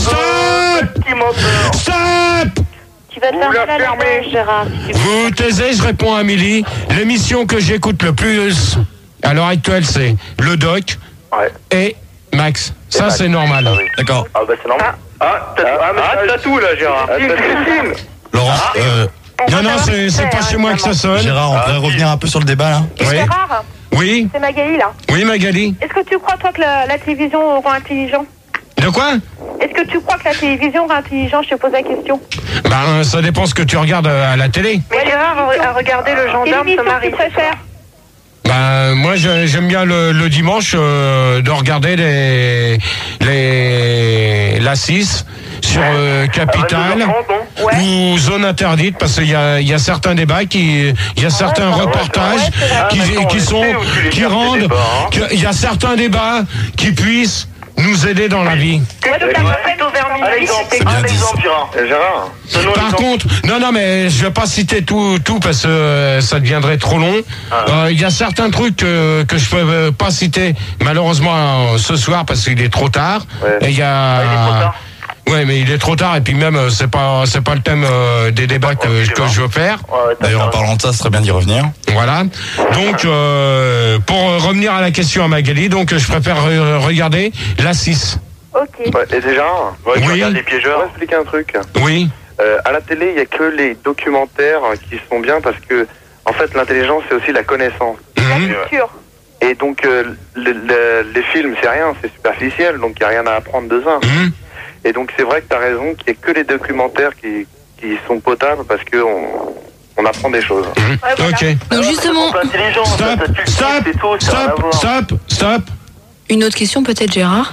Stop. Tu vas te fermer la bouche, Gérard. Vous taisez, je réponds à Amélie. L'émission que j'écoute le plus à l'heure actuelle, c'est Le Doc et Max. Ça, c'est normal. D'accord. Ah, c'est normal. T'as tout, là, Gérard. Laurent, non, c'est pas chez moi que ça sonne. Gérard, on pourrait revenir un peu sur le débat, là. Oui. Gérard, Oui. c'est Magali, là. Oui, Magali. Est-ce que tu crois, toi, que la télévision rend intelligent? De quoi? Est-ce que tu crois que la télévision rend intelligent? Je te pose la question. Ça dépend ce que tu regardes à la télé. Mais Gérard a regardé le gendarme se marier. Qu'est-ce que tu préfères? Moi, j'aime bien le dimanche de regarder la 6 sur Capital ou Zone Interdite parce qu'il y a certains débats il y a certains reportages qui rendent, il y a certains débats qui puissent nous aider dans la vie. Gérard. Par contre, non, mais je vais pas citer tout parce que ça deviendrait trop long. Il y a certains trucs que je peux pas citer malheureusement ce soir parce qu'il est trop tard. Et il y a... Ouais, mais il est trop tard et puis même c'est pas le thème des débats que je veux faire. D'ailleurs, en parlant de ça, ce serait bien d'y revenir. Voilà. Donc pour revenir à la question à Magali, donc je préfère regarder la 6. Ok. Et déjà, tu regardes les piégeurs. Je vais expliquer un truc. Oui. À la télé, il n'y a que les documentaires qui sont bien parce que en fait l'intelligence c'est aussi la connaissance. La culture. Et donc les films c'est rien, c'est superficiel, donc il n'y a rien à apprendre de ça. Et donc c'est vrai que tu as raison qu'il n'y a que les documentaires qui sont potables parce que on apprend des choses. Ok. Donc justement, Stop. une autre question peut-être, Gérard.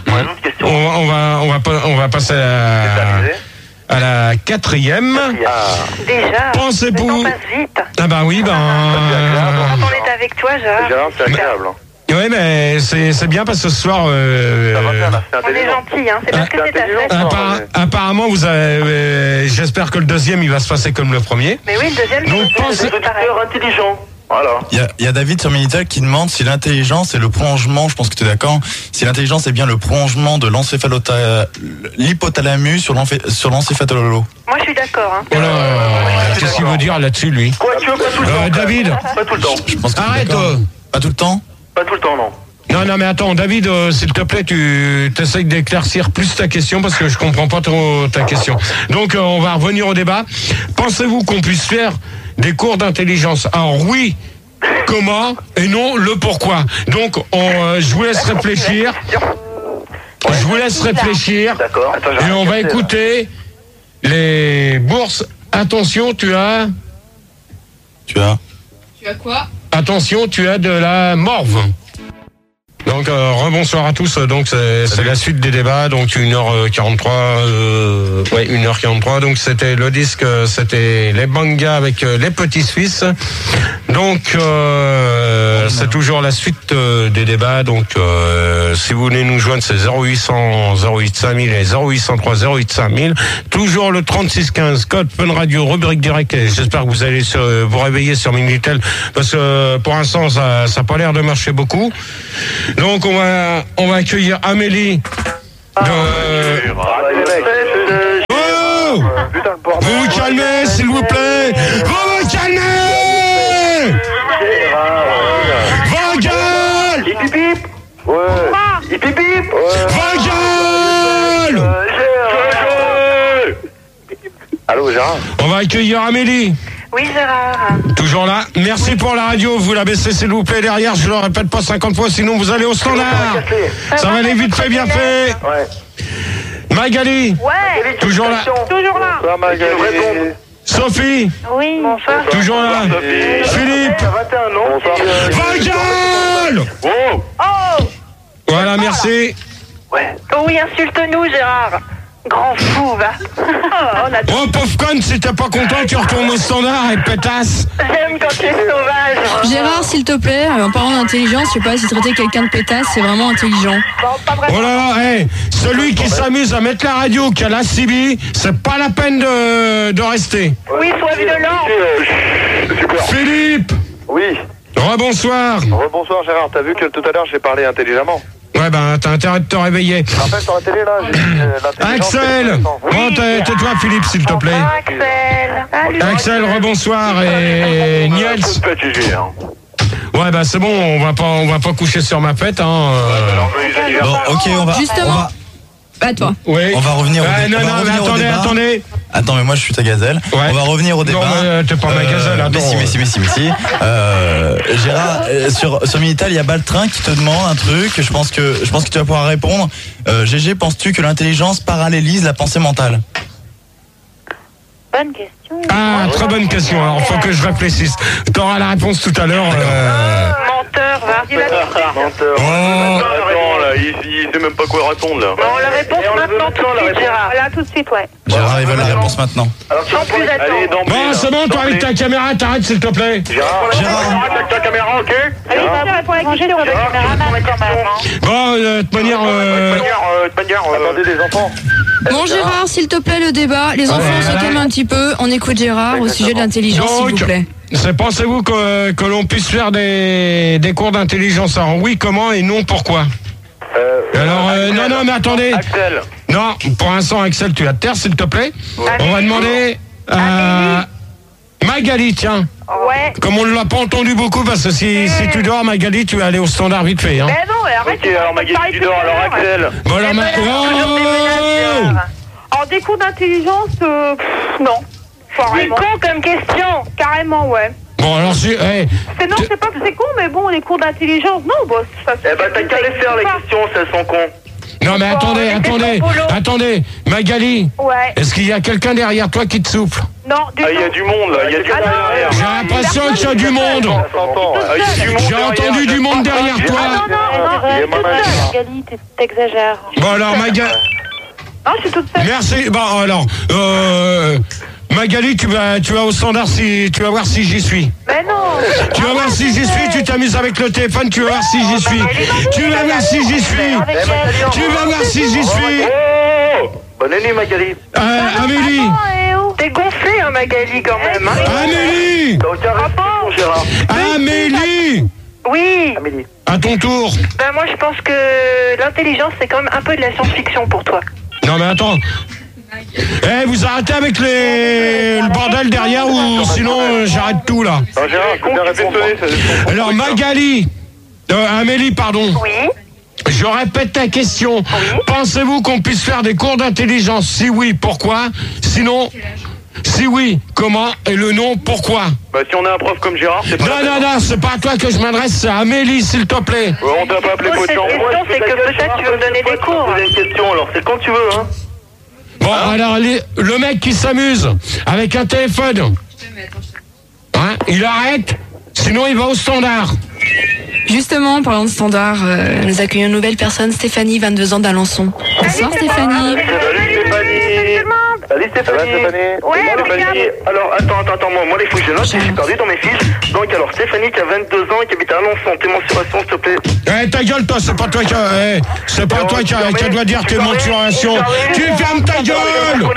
On va passer à la 4e. Déjà. Pensez-vous... Ça passe vite. Oui, Quand on est avec toi, Gérard. C'est agréable. Oui, mais c'est bien parce que ce soir... On est gentil, hein. C'est parce que c'est ta fête. Apparemment, vous avez... j'espère que le deuxième, il va se passer comme le premier. Mais oui, le deuxième, c'est intelligent. Voilà. Il y a David sur Minitel qui demande si l'intelligence est le prolongement, je pense que tu es d'accord, si l'intelligence est bien le prolongement de l'hypothalamus sur l'encéphalolo. Moi, je suis d'accord. Hein. Qu'est-ce qu'il veut dire là-dessus, lui? Quoi, tu veux pas tout le temps? David. Pas tout le temps. Arrête. Pas tout le temps? Pas tout le temps, non. Non, mais attends, David, s'il te plaît, tu essayes d'éclaircir plus ta question parce que je comprends pas trop ta question. Donc, on va revenir au débat. Pensez-vous qu'on puisse faire des cours d'intelligence? Alors oui, comment et non le pourquoi. Donc, je vous laisse réfléchir. D'accord. Et on va écouter les bourses. Attention, tu as quoi? Attention, tu as de la morve. Donc rebonsoir à tous. Donc c'est la suite des débats. Donc 1h43. 1h43. Donc c'était le disque, c'était les Bangas avec les Petits Suisses. Donc c'est toujours la suite des débats. Donc si vous voulez nous joindre, c'est 0800 08 5000 et 0803 08 5000. Toujours le 3615 code Fun Radio rubrique direct. Et j'espère que vous allez vous réveiller sur Minitel parce que pour l'instant ça n'a pas l'air de marcher beaucoup. Donc on va accueillir Amélie. Vous vous calmez, s'il vous plaît. Vous vous calmez. Vos gueules. Hip hip. Ouais. Hip hip. Vos gueules. Allô, Gérard. On va accueillir Amélie. Oui, Gérard. Toujours là. Merci pour la radio. Vous la baissez, s'il vous plaît, derrière. Je ne le répète pas 50 fois, sinon vous allez au standard. Ça va aller vite fait, bien fait. Ouais. Magali. Ouais. Toujours là. Toujours là. Bonsoir, Magali. Sophie. Oui. Bonsoir. Toujours là. Philippe. 21 ans. Vos gueules. Oh. Voilà, merci. Ouais. Oh oui, insulte-nous, Gérard. Grand fou, va. Oh, pauvre conne, si t'es pas content, tu retournes au standard et pétasse. J'aime quand tu es sauvage. Gérard, s'il te plaît, en parlant d'intelligence, je sais pas si traiter quelqu'un de pétasse, c'est vraiment intelligent. Bon, pas vraiment. Oh là là, hey, celui qui s'amuse à mettre la radio, qui a la CB, c'est pas la peine de rester. Oui, sois violent. Super. Philippe. Oui. Rebonsoir. Rebonsoir, Gérard. T'as vu que tout à l'heure, j'ai parlé intelligemment. Ouais, ben, t'as intérêt de te réveiller. Je rappelle sur la télé, là, j'ai l'intelligence. Axel. Bon, tais-toi, Philippe, s'il te plaît. Axel. Salut. Axel, rebonsoir. Et Niels. Ouais, bah, c'est bon, on va pas coucher sur ma pète, hein. Bon, ok, on va. Justement. Bah, toi. Oui. On va revenir au Non, mais attendez. Attends, mais moi je suis ta gazelle. Ouais. On va revenir au débat. Non, t'es pas ma gazelle, attends. Mais si. Gérard, sur Minitel, il y a Baltrin qui te demande un truc. Je pense que tu vas pouvoir répondre. GG, penses-tu que l'intelligence parallélise la pensée mentale? Bonne question. Ah, très bonne question. Alors, faut que je réfléchisse. T'auras la réponse tout à l'heure. Menteur, va. Menteur. Oh. Attends, là, il sait même pas quoi répondre, là. Bon, la réponse maintenant, tout de suite, Gérard. Là, tout de suite, ouais. Gérard, il veut la réponse maintenant. Sans plus attendre. Bon, c'est bon, toi avec ta caméra, t'arrêtes s'il te plaît. Gérard, avec ta caméra, ok? Allez, ça va pour la question, avec la caméraman quand même. Bon, de toute manière... Attendez les enfants. Bon, Gérard, s'il te plaît, le débat. Les enfants se calment un petit peu. On écoute Gérard au sujet de l'intelligence, s'il vous plaît. Pensez-vous que l'on puisse faire des cours d'intelligence? Alors oui, comment et non, pourquoi? Alors, non, mais attendez. Axel. Non, pour l'instant, Axel, tu vas te taire, s'il te plaît. On va demander à Magali, tiens. Ouais. Comme on ne l'a pas entendu beaucoup, parce que si tu dors, Magali, tu vas aller au standard vite fait. Hein. Mais non, arrête. Ok, alors Magali, tu dors, alors Axel. Bon, alors, En des cours d'intelligence, non. C'est con comme question. Carrément, ouais. Bon, alors si... Non, c'est pas que c'est con, mais bon, les cours d'intelligence, non, bon, ça... Eh ben, t'as qu'à les faire, les questions, elles sont cons. Non, mais attendez, Magali. Ouais. Est-ce qu'il y a quelqu'un derrière toi qui te souffle? Non, du tout. Il y a du monde, là, il y a du monde derrière. J'ai l'impression qu'il y a du monde. J'ai entendu du monde derrière toi. Non, Magali, t'exagères. Bon, alors, Magali... Non, je suis toute seule. Merci. Bon, alors, Magali, tu vas au standard tu vas voir si j'y suis. Mais non. Tu vas voir si j'y suis, tu t'amuses avec le téléphone, tu vas voir si j'y suis. Tu vas voir si j'y suis. Tu vas voir si j'y suis. Bonne année, Magali. Amélie. T'es gonflé, hein, Magali, quand même. Amélie. T'as aucun respect, Gérard. Amélie. Oui. Amélie. À ton tour. Ben moi, je pense que l'intelligence, c'est quand même un peu de la science-fiction pour toi. Non, mais attends. Vous arrêtez avec le bordel derrière ou sinon j'arrête tout là. Alors Magali, Amélie, pardon. Oui. Je répète ta question. Oui. Pensez-vous qu'on puisse faire des cours d'intelligence? Si oui, pourquoi? Sinon, si oui, comment? Et le non, pourquoi? Bah si on a un prof comme Gérard, c'est pas... Non, c'est pas à toi que je m'adresse, c'est à Amélie, s'il te plaît. On t'a pas appelé potion. La question, c'est que peut-être tu veux me donner des cours. Poser une question, alors c'est quand tu veux, hein. Bon, alors, le mec qui s'amuse avec un téléphone, hein, il arrête, sinon il va au standard. Justement, en parlant de standard, nous accueillons une nouvelle personne, Stéphanie, 22 ans d'Alençon. Bonsoir Stéphanie. Salut Stéphanie. Ouais, Stéphanie. Alors, attends, moi les fous que je note, j'ai perdu dans mes fiches. Donc, alors, Stéphanie qui a 22 ans et qui habite à Alençon, tes mensurations, s'il te plaît. Ta gueule, toi, c'est pas toi qui dois dire tes mensurations. Tu fermes ta gueule.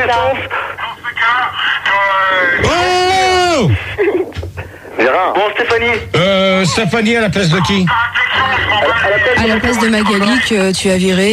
Oh Gérard. Bon, Stéphanie. Stéphanie à la place de qui? À la place de Magali que tu as viré.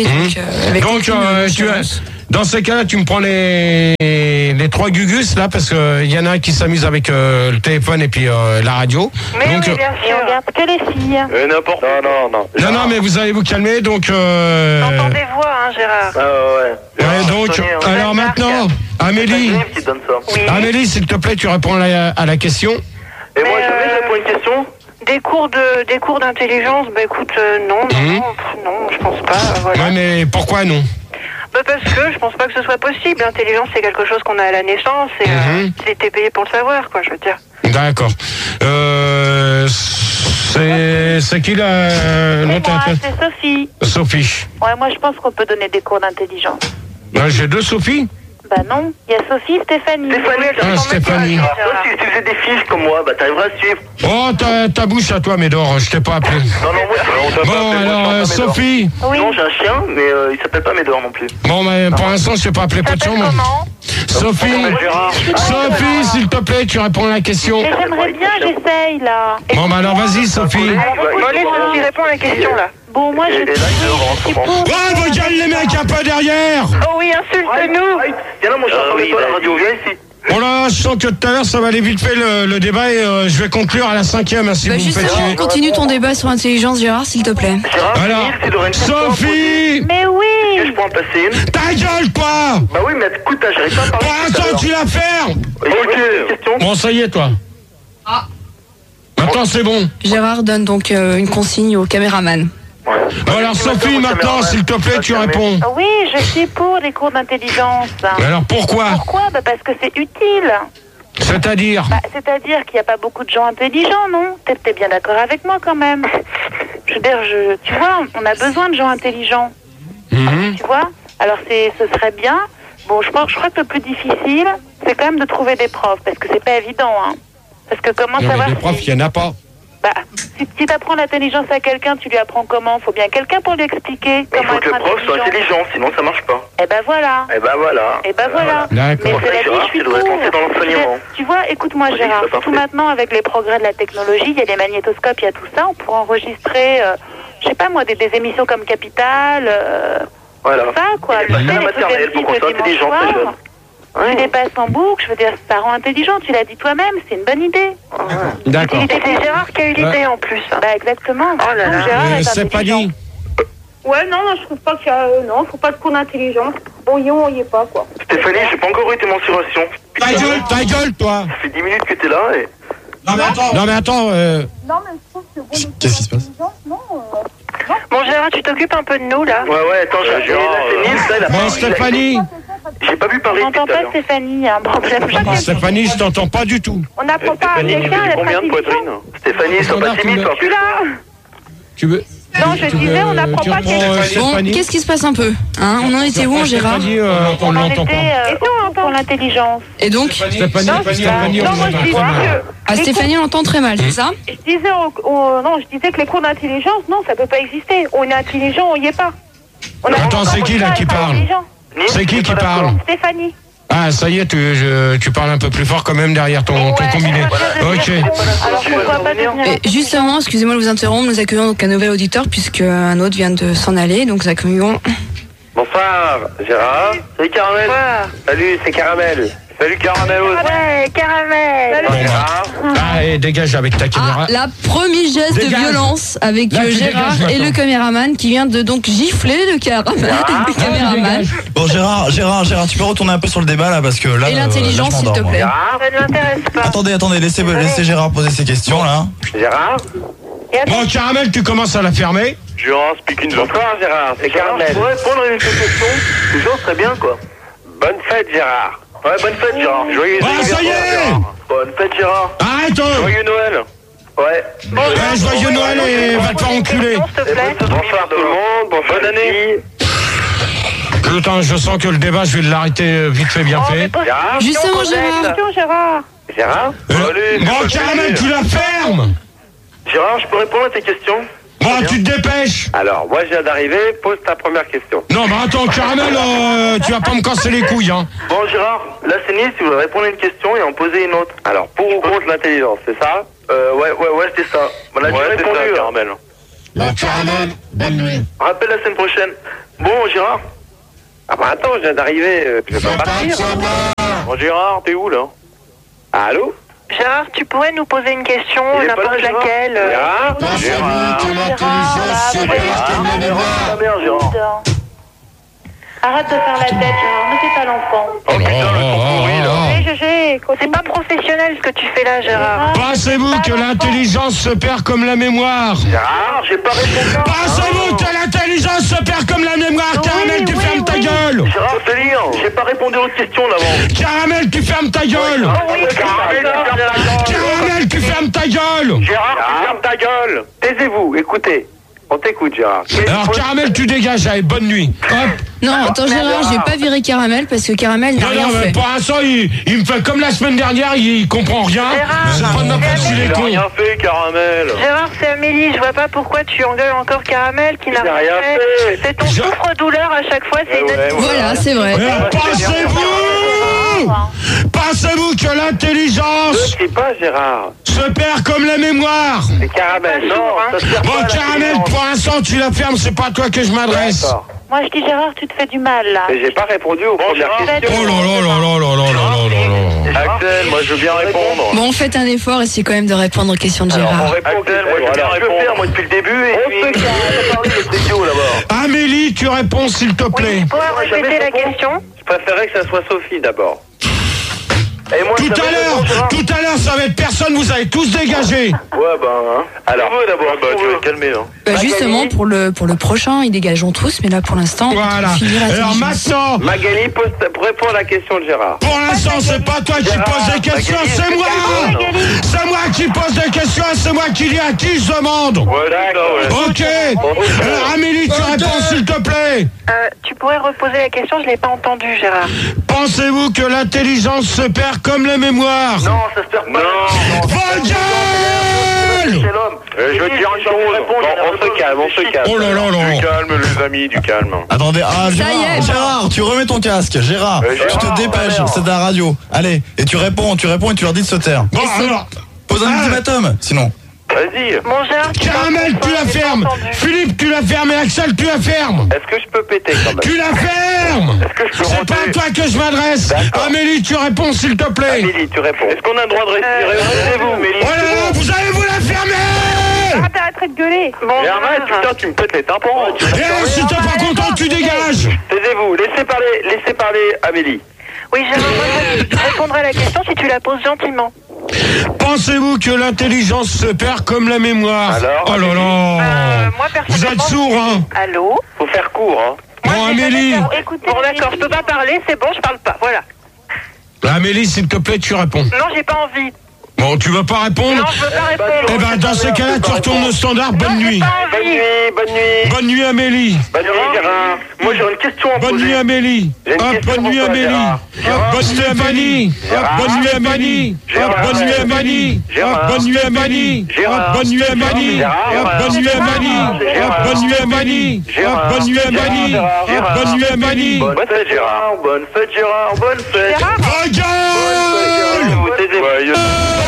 Dans ces cas-là, tu me prends les 3 gugus là, parce qu'il y en a un qui s'amuse avec le téléphone et puis la radio. Mais donc, oui, bien sûr. On regarde que les filles. N'importe. Non, mais vous allez vous calmer, donc. T'entends des voix, hein, Gérard. Ouais, donc. Alors maintenant, Amélie. Oui. Amélie, s'il te plaît, tu réponds à la question. Et moi, je réponds une question. Des cours d'intelligence, bah écoute, non, je pense pas. Voilà. Ouais, mais pourquoi non? Parce que je pense pas que ce soit possible. L'intelligence, c'est quelque chose qu'on a à la naissance et c'était payé pour le savoir, quoi, je veux dire. D'accord. C'est qui l'autre? C'est Sophie. Sophie. Ouais, moi je pense qu'on peut donner des cours d'intelligence. J'ai 2 Sophie. Bah non, il y a Sophie, Stéphanie. Stéphanie. Toi, si tu faisais des fiches comme moi, bah t'arriveras à suivre. Oh, ta bouche à toi, Médor, je t'ai pas appelé. Non, on t'a pas appelé. Alors, Sophie. Oui. Non, j'ai un chien, mais il s'appelle pas Médor non plus. Bon, mais pour l'instant, je t'ai pas appelé pas de chambre. Sophie, s'il te plaît, tu réponds à la question. Mais j'aimerais bien, j'essaye, là. Bon, bah alors, vas-y, Sophie. Je réponds à la question, là. Bon, moi, je... Oh, regarde les mecs un peu derrière. Oh oui, insulte-nous. Viens là, mon cher, toi la radio, viens ici. Bon là, je sens que tout à l'heure, ça va aller vite fait le débat et je vais conclure à la 5e, si vous me faites justement, chier. continue ton débat sur l'intelligence, Gérard, s'il te plaît. Alors, Sophie. Mais oui. Je peux en passer une. Ta gueule, toi. Bah oui, mais écoute, j'arrive pas à parler. Pour l'instant, tu la fermes. Ok. Bon, ça y est, toi. Maintenant, c'est bon. Gérard donne donc une consigne au caméraman. Bon, alors, Sophie, maintenant, s'il te plaît, tu réponds. Oui, je suis pour les cours d'intelligence. Alors, pourquoi? Bah parce que c'est utile. C'est-à-dire? C'est-à-dire qu'il n'y a pas beaucoup de gens intelligents, non? T'es bien d'accord avec moi, quand même? Je veux dire, tu vois, on a besoin de gens intelligents. Tu vois? Alors, ce serait bien. Bon, je crois que le plus difficile, c'est quand même de trouver des profs, parce que c'est pas évident, hein. Parce que comment savoir... Des profs, il n'y en a pas. Bah, si tu apprends l'intelligence à quelqu'un, tu lui apprends comment? Faut bien quelqu'un pour lui expliquer comment être intelligent. Il faut que le prof soit intelligent, sinon ça marche pas. Eh ben voilà. Mais c'est la vie, je suis pour. Tu vois, écoute-moi Gérard, tout maintenant avec les progrès de la technologie, il y a des magnétoscopes, il y a tout ça, on pourrait enregistrer, je sais pas moi, des émissions comme Capital, voilà. Ça quoi. Il y a la maternelle pour qu'on soit intelligent, c'est jeune. Tu les passes en boucle, je veux dire, ça rend intelligent, tu l'as dit toi-même, c'est une bonne idée. D'accord. C'est Gérard qui a eu l'idée en plus. Bah exactement. Oh là là. Gérard c'est pas dit. Ouais, non, je trouve pas qu'il y a... non, faut pas de cours d'intelligence. Bon, on y est pas, quoi. Stéphanie, j'ai pas encore eu tes mensurations. Ta gueule, toi. Ça fait 10 minutes que t'es là et... Non, mais attends. Non, mais je trouve que... Qu'est-ce qui se passe? Bon, Gérard, tu t'occupes un peu de nous, là. Ouais, attends, Bon, Stéphanie. J'ai pas vu parler. Je n'entends pas Stéphanie, il y a un problème. Stéphanie, je t'entends pas du tout. On n'apprend pas à quelqu'un à être intelligent. Stéphanie, sois pas timide, toi. Je suis là. Tu veux... Non, je disais, on n'apprend pas à quelqu'un. Bon, qu'est-ce qui se passe un peu hein? On en était où, Gérard? On l'entend pas. Et nous, on entend l'intelligence. Et donc Stéphanie, non, moi je disais que... Ah, Stéphanie, on l'entend très mal, c'est ça? Je disais que les cours d'intelligence, non, ça peut pas exister. On est intelligent, on y est pas. Attends, c'est qui là qui parle? C'est qui parle? Stéphanie. Ah, ça y est, tu parles un peu plus fort quand même derrière ton combiné. Ok. Alors pourquoi pas devenir... Justement, excusez-moi de vous interrompre, nous accueillons donc un nouvel auditeur puisque un autre vient de s'en aller, donc nous accueillons... Bonsoir, Gérard. Salut Caramel. Salut, c'est Caramel. Salut Caramel. Ouais, Caramel. Allez, dégage avec ta caméra. Ah, la premier geste de violence avec Gérard et le caméraman qui vient de donc gifler le caméraman. Bon Gérard, tu peux retourner un peu sur le débat là parce que là... Et l'intelligence s'il te plaît. Ça ne m'intéresse pas. Attendez, laissez Gérard poser ses questions là. Gérard. Bon, Caramel, tu commences à la fermer. Gérard, speak in bonsoir Gérard, c'est Caramel. Pour répondre à une question, toujours très bien quoi. Bonne fête Gérard. Ouais, bonne fête Gérard. Joyeux ça y est. Bonne fête Gérard. Arrête. Joyeux Noël. Ouais. Joyeux Noël et va te faire enculer. Bonsoir tout le monde, bonne année. Putain, je sens que le débat, je vais l'arrêter vite fait, bien fait. Justement, Gérard. Gérard Bon, Caramel, tu la fermes. Gérard, je peux répondre à tes questions? Bon, tu te dépêches. Alors, moi, je viens d'arriver, pose ta première question. Non, mais attends, Caramel, tu vas pas me casser les couilles, hein. Bon, Gérard, là, c'est Nice, tu voudrais répondre à une question et en poser une autre. Alors, pour ou contre l'intelligence, c'est ça? Ouais, c'est ça. On a déjà répondu, ça, Caramel. Caramel, bonne nuit. Rappelle la semaine prochaine. Bon, Gérard. Ah bah attends, je viens d'arriver, tu veux pas partir? Bon, Gérard, t'es où, là? Allô? Gérard, tu pourrais nous poser une question, n'importe laquelle. Gérard? Gérard? Arrête de faire la tête, Gérard, ne fais pas l'enfant. Oh putain, le ton pourri, là. GG, c'est pas professionnel ce que tu fais là, Gérard. Pensez-vous que l'intelligence se perd comme la mémoire? Gérard, j'ai pas répondu. Pensez-vous que l'intelligence se perd comme la mémoire? Caramel, tu fermes ta gueule. Gérard, je te dis, j'ai pas répondu aux questions d'avant. Caramel, tu fermes ta gueule. Caramel, tu fermes ta gueule. Gérard, tu fermes ta gueule. Taisez-vous, écoutez. On t'écoute, Gérard. Alors, Caramel, tu dégages, allez, bonne nuit. Hop. Non, attends, Gérard, je vais pas virer Caramel parce que Caramel n'a rien mais fait. pour l'instant, il me fait comme la semaine dernière, il comprend rien. C'est pas n'importe qui les cons. Il a rien fait, Caramel. Gérard, c'est Amélie, je vois pas pourquoi tu engueules encore Caramel qui n'a rien fait. C'est ton souffre-douleur à chaque fois, c'est une... Voilà, c'est vrai. Pensez-vous que l'intelligence... Je sais pas, Gérard. Se perd comme la mémoire. C'est Caramel, non, ça se perd pas. Bon, Caramel, pour l'instant, tu la fermes, c'est pas à toi que je m'adresse. Moi, je dis Gérard, tu te fais du mal, là. Mais j'ai pas répondu aux premières questions. Oh là là là là là là là là. Axel, moi, je veux bien répondre. Bon, faites un effort, essayez quand même de répondre aux questions de Gérard. Axel, moi, je veux bien répondre, moi, depuis le début. Et puis, on parler de idiot, là-bas. Amélie, tu réponds, s'il te plaît. Tu pourrais répéter la question? Je préférais que ça soit Sophie, d'abord. Tout à l'heure, ça va être personne, vous allez tous dégager. Ouais, ben, alors, d'abord, tu vas te calmer, hein. Justement, pour le prochain, ils dégageront tous, mais là, pour l'instant, voilà. Alors maintenant, Magali, réponds à la question de Gérard. Pour l'instant, c'est pas toi qui poses des questions, c'est moi. C'est moi qui pose des questions, c'est moi qui dis à qui je demande. Ouais, d'accord, Ok. Amélie, tu réponds, s'il te plaît. Tu pourrais reposer la question, je l'ai pas entendue, Gérard. Pensez-vous que l'intelligence se perd comme la mémoire? Non, ça se perd pas. Non. C'est l'homme. Je veux te dire une chose. On se calme. Oh là là là. Du calme, les amis, du calme. Attendez, Gérard, tu remets ton casque. Gérard, tu te dépêches, c'est de la radio. Allez, et tu réponds et tu leur dis de se taire. Bon, alors. Pose un ultimatum, sinon. Vas-y. Mon Gérard, Caramel, tu la fermes. Philippe, tu la fermes. Et Axel, tu la fermes. Est-ce que je peux péter quand même? Tu la fermes. Est-ce que je peux C'est pas à toi que je m'adresse. Amélie, tu réponds, s'il te plaît. Amélie, tu réponds. Est-ce qu'on a le droit de respirer? Vous, Amélie. Oh là là, vous allez vous la fermer. Arrête de gueuler. Mais arrête, putain, tu me pètes les tympans. Et si t'es pas content, tu dégages. Taisez-vous, laissez parler Amélie. Oui, Gérard, moi, je répondrai à la question si tu la poses gentiment. Pensez-vous que l'intelligence se perd comme la mémoire? Alors, oh là là. Moi, Vous êtes sourd, hein? Allô? Faut faire court, hein. Bon, Amélie. Écoutez, bon, d'accord, je peux pas parler, c'est bon, je parle pas, voilà. Amélie, s'il te plaît, tu réponds. Non, j'ai pas envie. Bon, tu veux pas répondre? Non, je veux pas répondre. Eh ben, dans ces cas-là, tu retournes au standard. Bonne nuit. Bonne nuit. Bonne nuit, Amélie. Bonne nuit, Gérard. Moi, j'ai une question à poser. Bonne nuit, Amélie. Bonne nuit, Amélie. Bonne nuit, Amélie. Bonne nuit, Amélie. Bonne nuit, Amélie. Bonne nuit, Amélie. Bonne nuit, Amélie. Bonne nuit, Amélie. Bonne nuit, Amélie. Bonne nuit, Amélie. Bonne nuit, Amélie. Bonne fête, Gérard. Bonne fête, Gérard. Bonne fête. Regarde.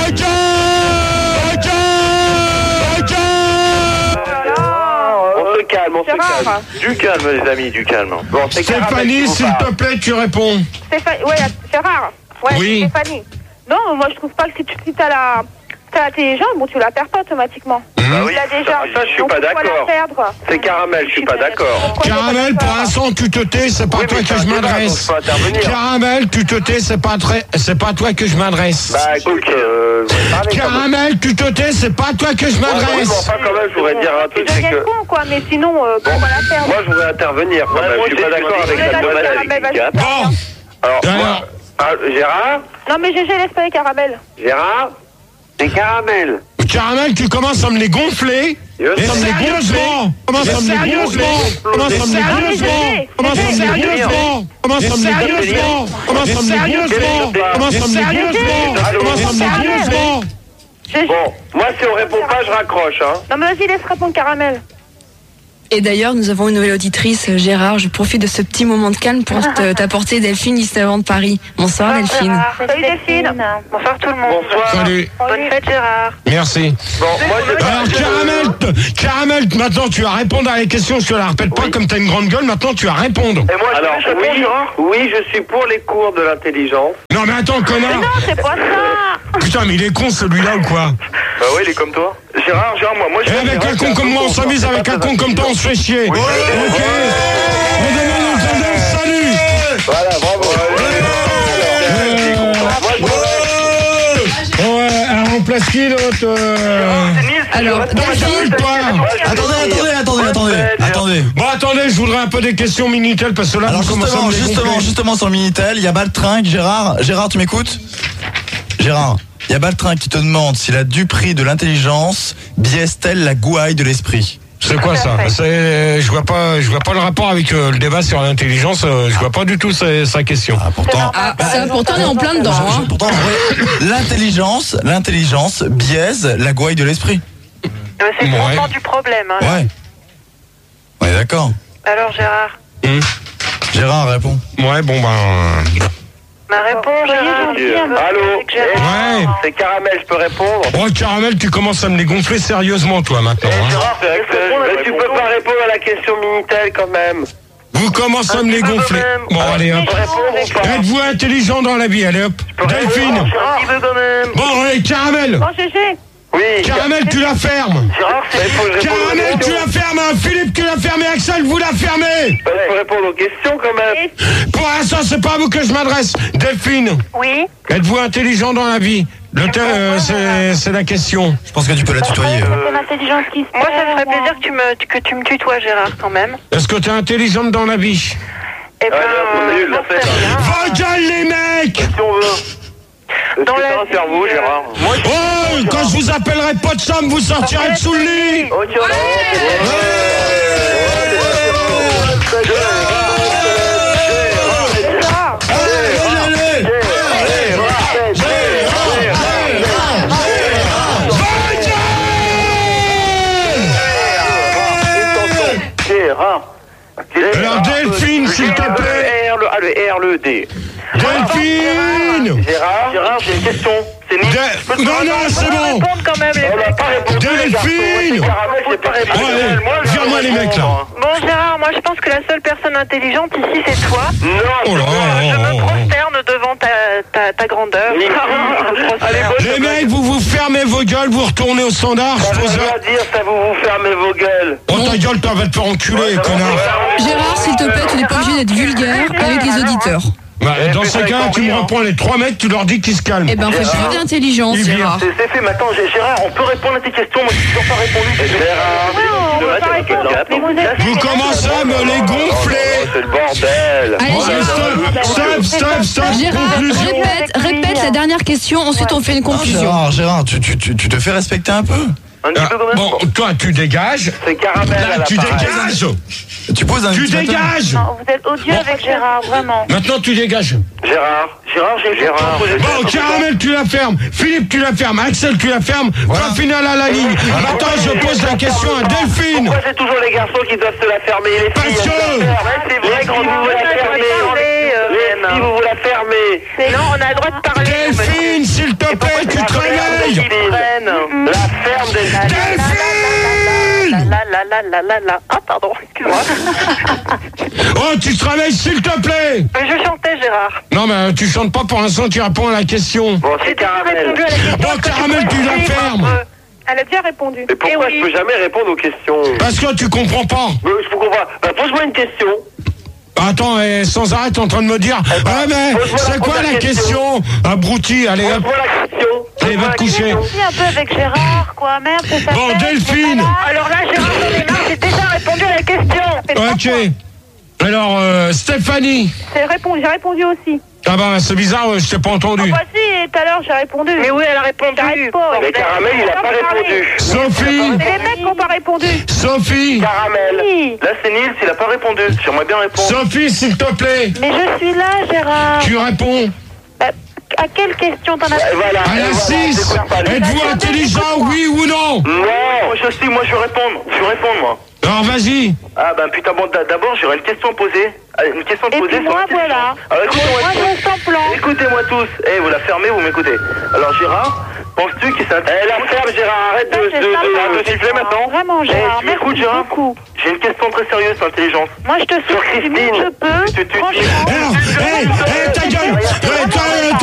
On se calme. Du calme, les amis, du calme. Bon, Stéphanie, s'il te plaît, tu réponds. Ouais, Gérard. Ouais, oui. Stéphanie. Non, moi je trouve pas que si t'as l'intelligence, bon, tu la perds pas automatiquement. Bah oui, ça, je suis pas d'accord. C'est Caramel, je suis pas d'accord. Caramel, pour l'instant, tu te tais, c'est pas toi que je m'adresse. Caramel, tu te tais, c'est pas toi que je m'adresse. Bah écoute, Caramel, tu te tais, c'est pas toi que je m'adresse. Enfin, quand même, je voudrais dire un truc, c'est que... con, quoi, mais sinon, on va la perdre. Moi, je voudrais intervenir, quand même. Je suis pas d'accord avec la bonne. Bon. Alors, Gérard? Non, mais GG, laisse pas les caramels. Gérard? C'est Caramel. Caramel, tu commences à me les gonfler. Sérieusement. Commence à me les gonfler. Commence à me les gonfler. Commence à me les gonfler. Commence à me les gonfler. Commence à me les gonfler. Commence à me les gonfler. Commence à me les gonfler. Bon, moi si on répond pas, je raccroche, hein. Non mais vas-y, laisse répondre Caramel. Et d'ailleurs, nous avons une nouvelle auditrice, Gérard. Je profite de ce petit moment de calme pour t'apporter Delphine, ici avant de Paris. Bonsoir Delphine. Salut Delphine. Bonsoir tout le monde. Bonsoir. Salut. Bonne fête Gérard. Merci. Bon, moi Alors Caramel, maintenant tu vas répondre à les questions, je te la répète pas comme t'as une grande gueule, maintenant tu vas répondre. Et moi, alors, oui, je suis pour les cours de l'intelligence. Non mais attends, connard. Mais non, c'est pas ça. Putain, mais il est con celui-là ou quoi? Bah ouais, il est comme toi. Gérard, moi je... Et avec un con comme moi, on s'amuse, avec un con comme toi, on se fait chier. Ok. On demande une tendance, salut. Voilà, bravo. Ouais, elle remplace qui l'autre? Alors, Delphine, toi. Attendez. Bon, attendez, je voudrais un peu des questions Minitel parce que là, Alors vous commencez à me les gonfler. justement sur le Minitel, il y a Baltringue, Gérard, tu m'écoutes? Gérard, il y a Baltringue qui te demande si la duperie de l'intelligence biaise-t-elle la gouaille de l'esprit? C'est quoi ça? Je vois pas le rapport avec le débat sur l'intelligence. Je vois pas du tout sa question. pourtant on est en plein dedans. Pourtant, l'intelligence biaise la gouaille de l'esprit. C'est le fondement du problème. Hein. Ouais. On est d'accord. Alors Gérard. Gérard, réponds. Ouais, bon Ma réponse, Gérard. Allô. Ouais. C'est Caramel, je peux répondre? Oh, Caramel, tu commences à me les gonfler sérieusement, toi, maintenant. Gérard, tu peux pas répondre à la question Minitel, quand même. Vous commencez à me les gonfler. Bon, allez, hop. Êtes-vous intelligent dans la vie? Allez, hop. Delphine. Bon, allez, Caramel. Bon, GG. Oui. Caramel, tu la fermes. Gérard, Caramel, tu la fermes. Philippe, tu la fermes. Axel, vous la fermez. Il faut répondre aux questions, quand même. Pour l'instant, c'est pas à vous que je m'adresse. Delphine. Oui. Êtes-vous intelligent dans la vie? C'est la question. Je pense que tu peux la tutoyer. C'est l'intelligence qui se... Moi, ça me ferait plaisir que tu me tutoies, Gérard, quand même. Est-ce que tu es intelligente dans la vie? Eh ben, vos gueules, les mecs. Si on veut. Dans la un cerveau, Gérard. Oh, quand je vous appellerai pas de somme, vous sortirez de sous le lit. Alors Delphine, s'il te plaît. Le R, le D. Delphine. Gérard, j'ai une question. Non, c'est bon. Delphine. Viens-moi les mecs là. Bon Gérard, moi je pense que la seule personne intelligente ici c'est toi. Non. Je me prosterne devant ta grandeur. Les mecs, vous fermez vos gueules, vous retournez au standard. Ça veut pas dire ça, vous fermez vos gueules. Oh ta gueule, toi va te faire enculer, connard. Gérard, s'il te plaît, tu n'es pas obligé d'être vulgaire avec les auditeurs. Bah, dans ce cas, tu me reprends les 3 mecs, tu leur dis qu'ils se calment. Eh ben, fais preuve d'intelligence, Gérard. C'est fait, maintenant, Gérard, on peut répondre à tes questions. Moi, je suis toujours pas répondu. Vous commencez à me les gonfler. C'est le bordel. Allez, Stop. Gérard, répète la dernière question, ensuite on fait une conclusion. Gérard, tu te fais respecter un peu. Bon, toi, tu dégages. C'est Caramel. Là, tu dégages. Tu poses un. Tu dégages. Non, vous êtes odieux avec Gérard, vraiment. Maintenant, tu dégages. Gérard, Bon, Caramel, tu la fermes. Philippe, tu la fermes. Axel, tu la fermes. Point final à la ligne. Maintenant, je pose la question à Delphine. Pourquoi c'est toujours les garçons qui doivent se la fermer? Les filles, c'est vrai que vous vous la fermez. Si vous vous la fermez. Non, on a le droit de parler. Delphine, s'il te plaît, tu te réveilles. La ferme des Delphine. Ah, pardon, excuse-moi. Oh, tu te réveilles, s'il te plaît. Je chantais, Gérard. Non, mais tu chantes pas pour l'instant, tu réponds à la question. Bon, c'est Caramel. Bon, Caramel, tu la fermes. Elle a déjà répondu. Mais pourquoi je peux jamais répondre aux questions? Parce que tu comprends pas. Je comprends pas. Bah, pose-moi une question. Attends, sans arrêt, t'es en train de me dire. Ah, mais c'est quoi la question? Abruti, allez hop. Pose-moi la question. Allez, va te coucher. Un peu avec Gérard, quoi, merde, c'est ça. Bon, Delphine. Alors là, Gérard, j'en ai marre, j'ai déjà répondu à la question. Ok. Alors, Stéphanie. J'ai répondu aussi. Ah bah, c'est bizarre, je t'ai pas entendu. Ah bah si, tout à l'heure, j'ai répondu. Mais oui, elle a répondu. Mais Caramel, il a pas répondu. Sophie. C'est les mecs qui n'ont pas répondu. Sophie. Caramel. Oui. Là, c'est Nils, il a pas répondu. J'aimerais bien répondre. Sophie, s'il te plaît. Mais je suis là, Gérard. Tu réponds. À quelle question t'en as Voilà. À la 6. Êtes-vous intelligent, oui ou non? Non, moi je vais répondre. Je vais répondre, moi. Alors vas-y. Ah ben putain, bon, d'abord j'aurais une question à poser. Une question à Et poser puis moi, voilà. Alors écoutez-moi Moi, je sens plan. Écoutez-moi tous. Vous la fermez, vous m'écoutez. Alors Gérard, penses-tu qu'il s'intéresse... La ferme, Gérard, arrête de siffler maintenant. Vraiment, Gérard, tu m'écoutes, merci Gérard beaucoup. J'ai une question très sérieuse sur l'intelligence. Moi, je te souhaite du mieux que je peux. Franchement. Ta gueule.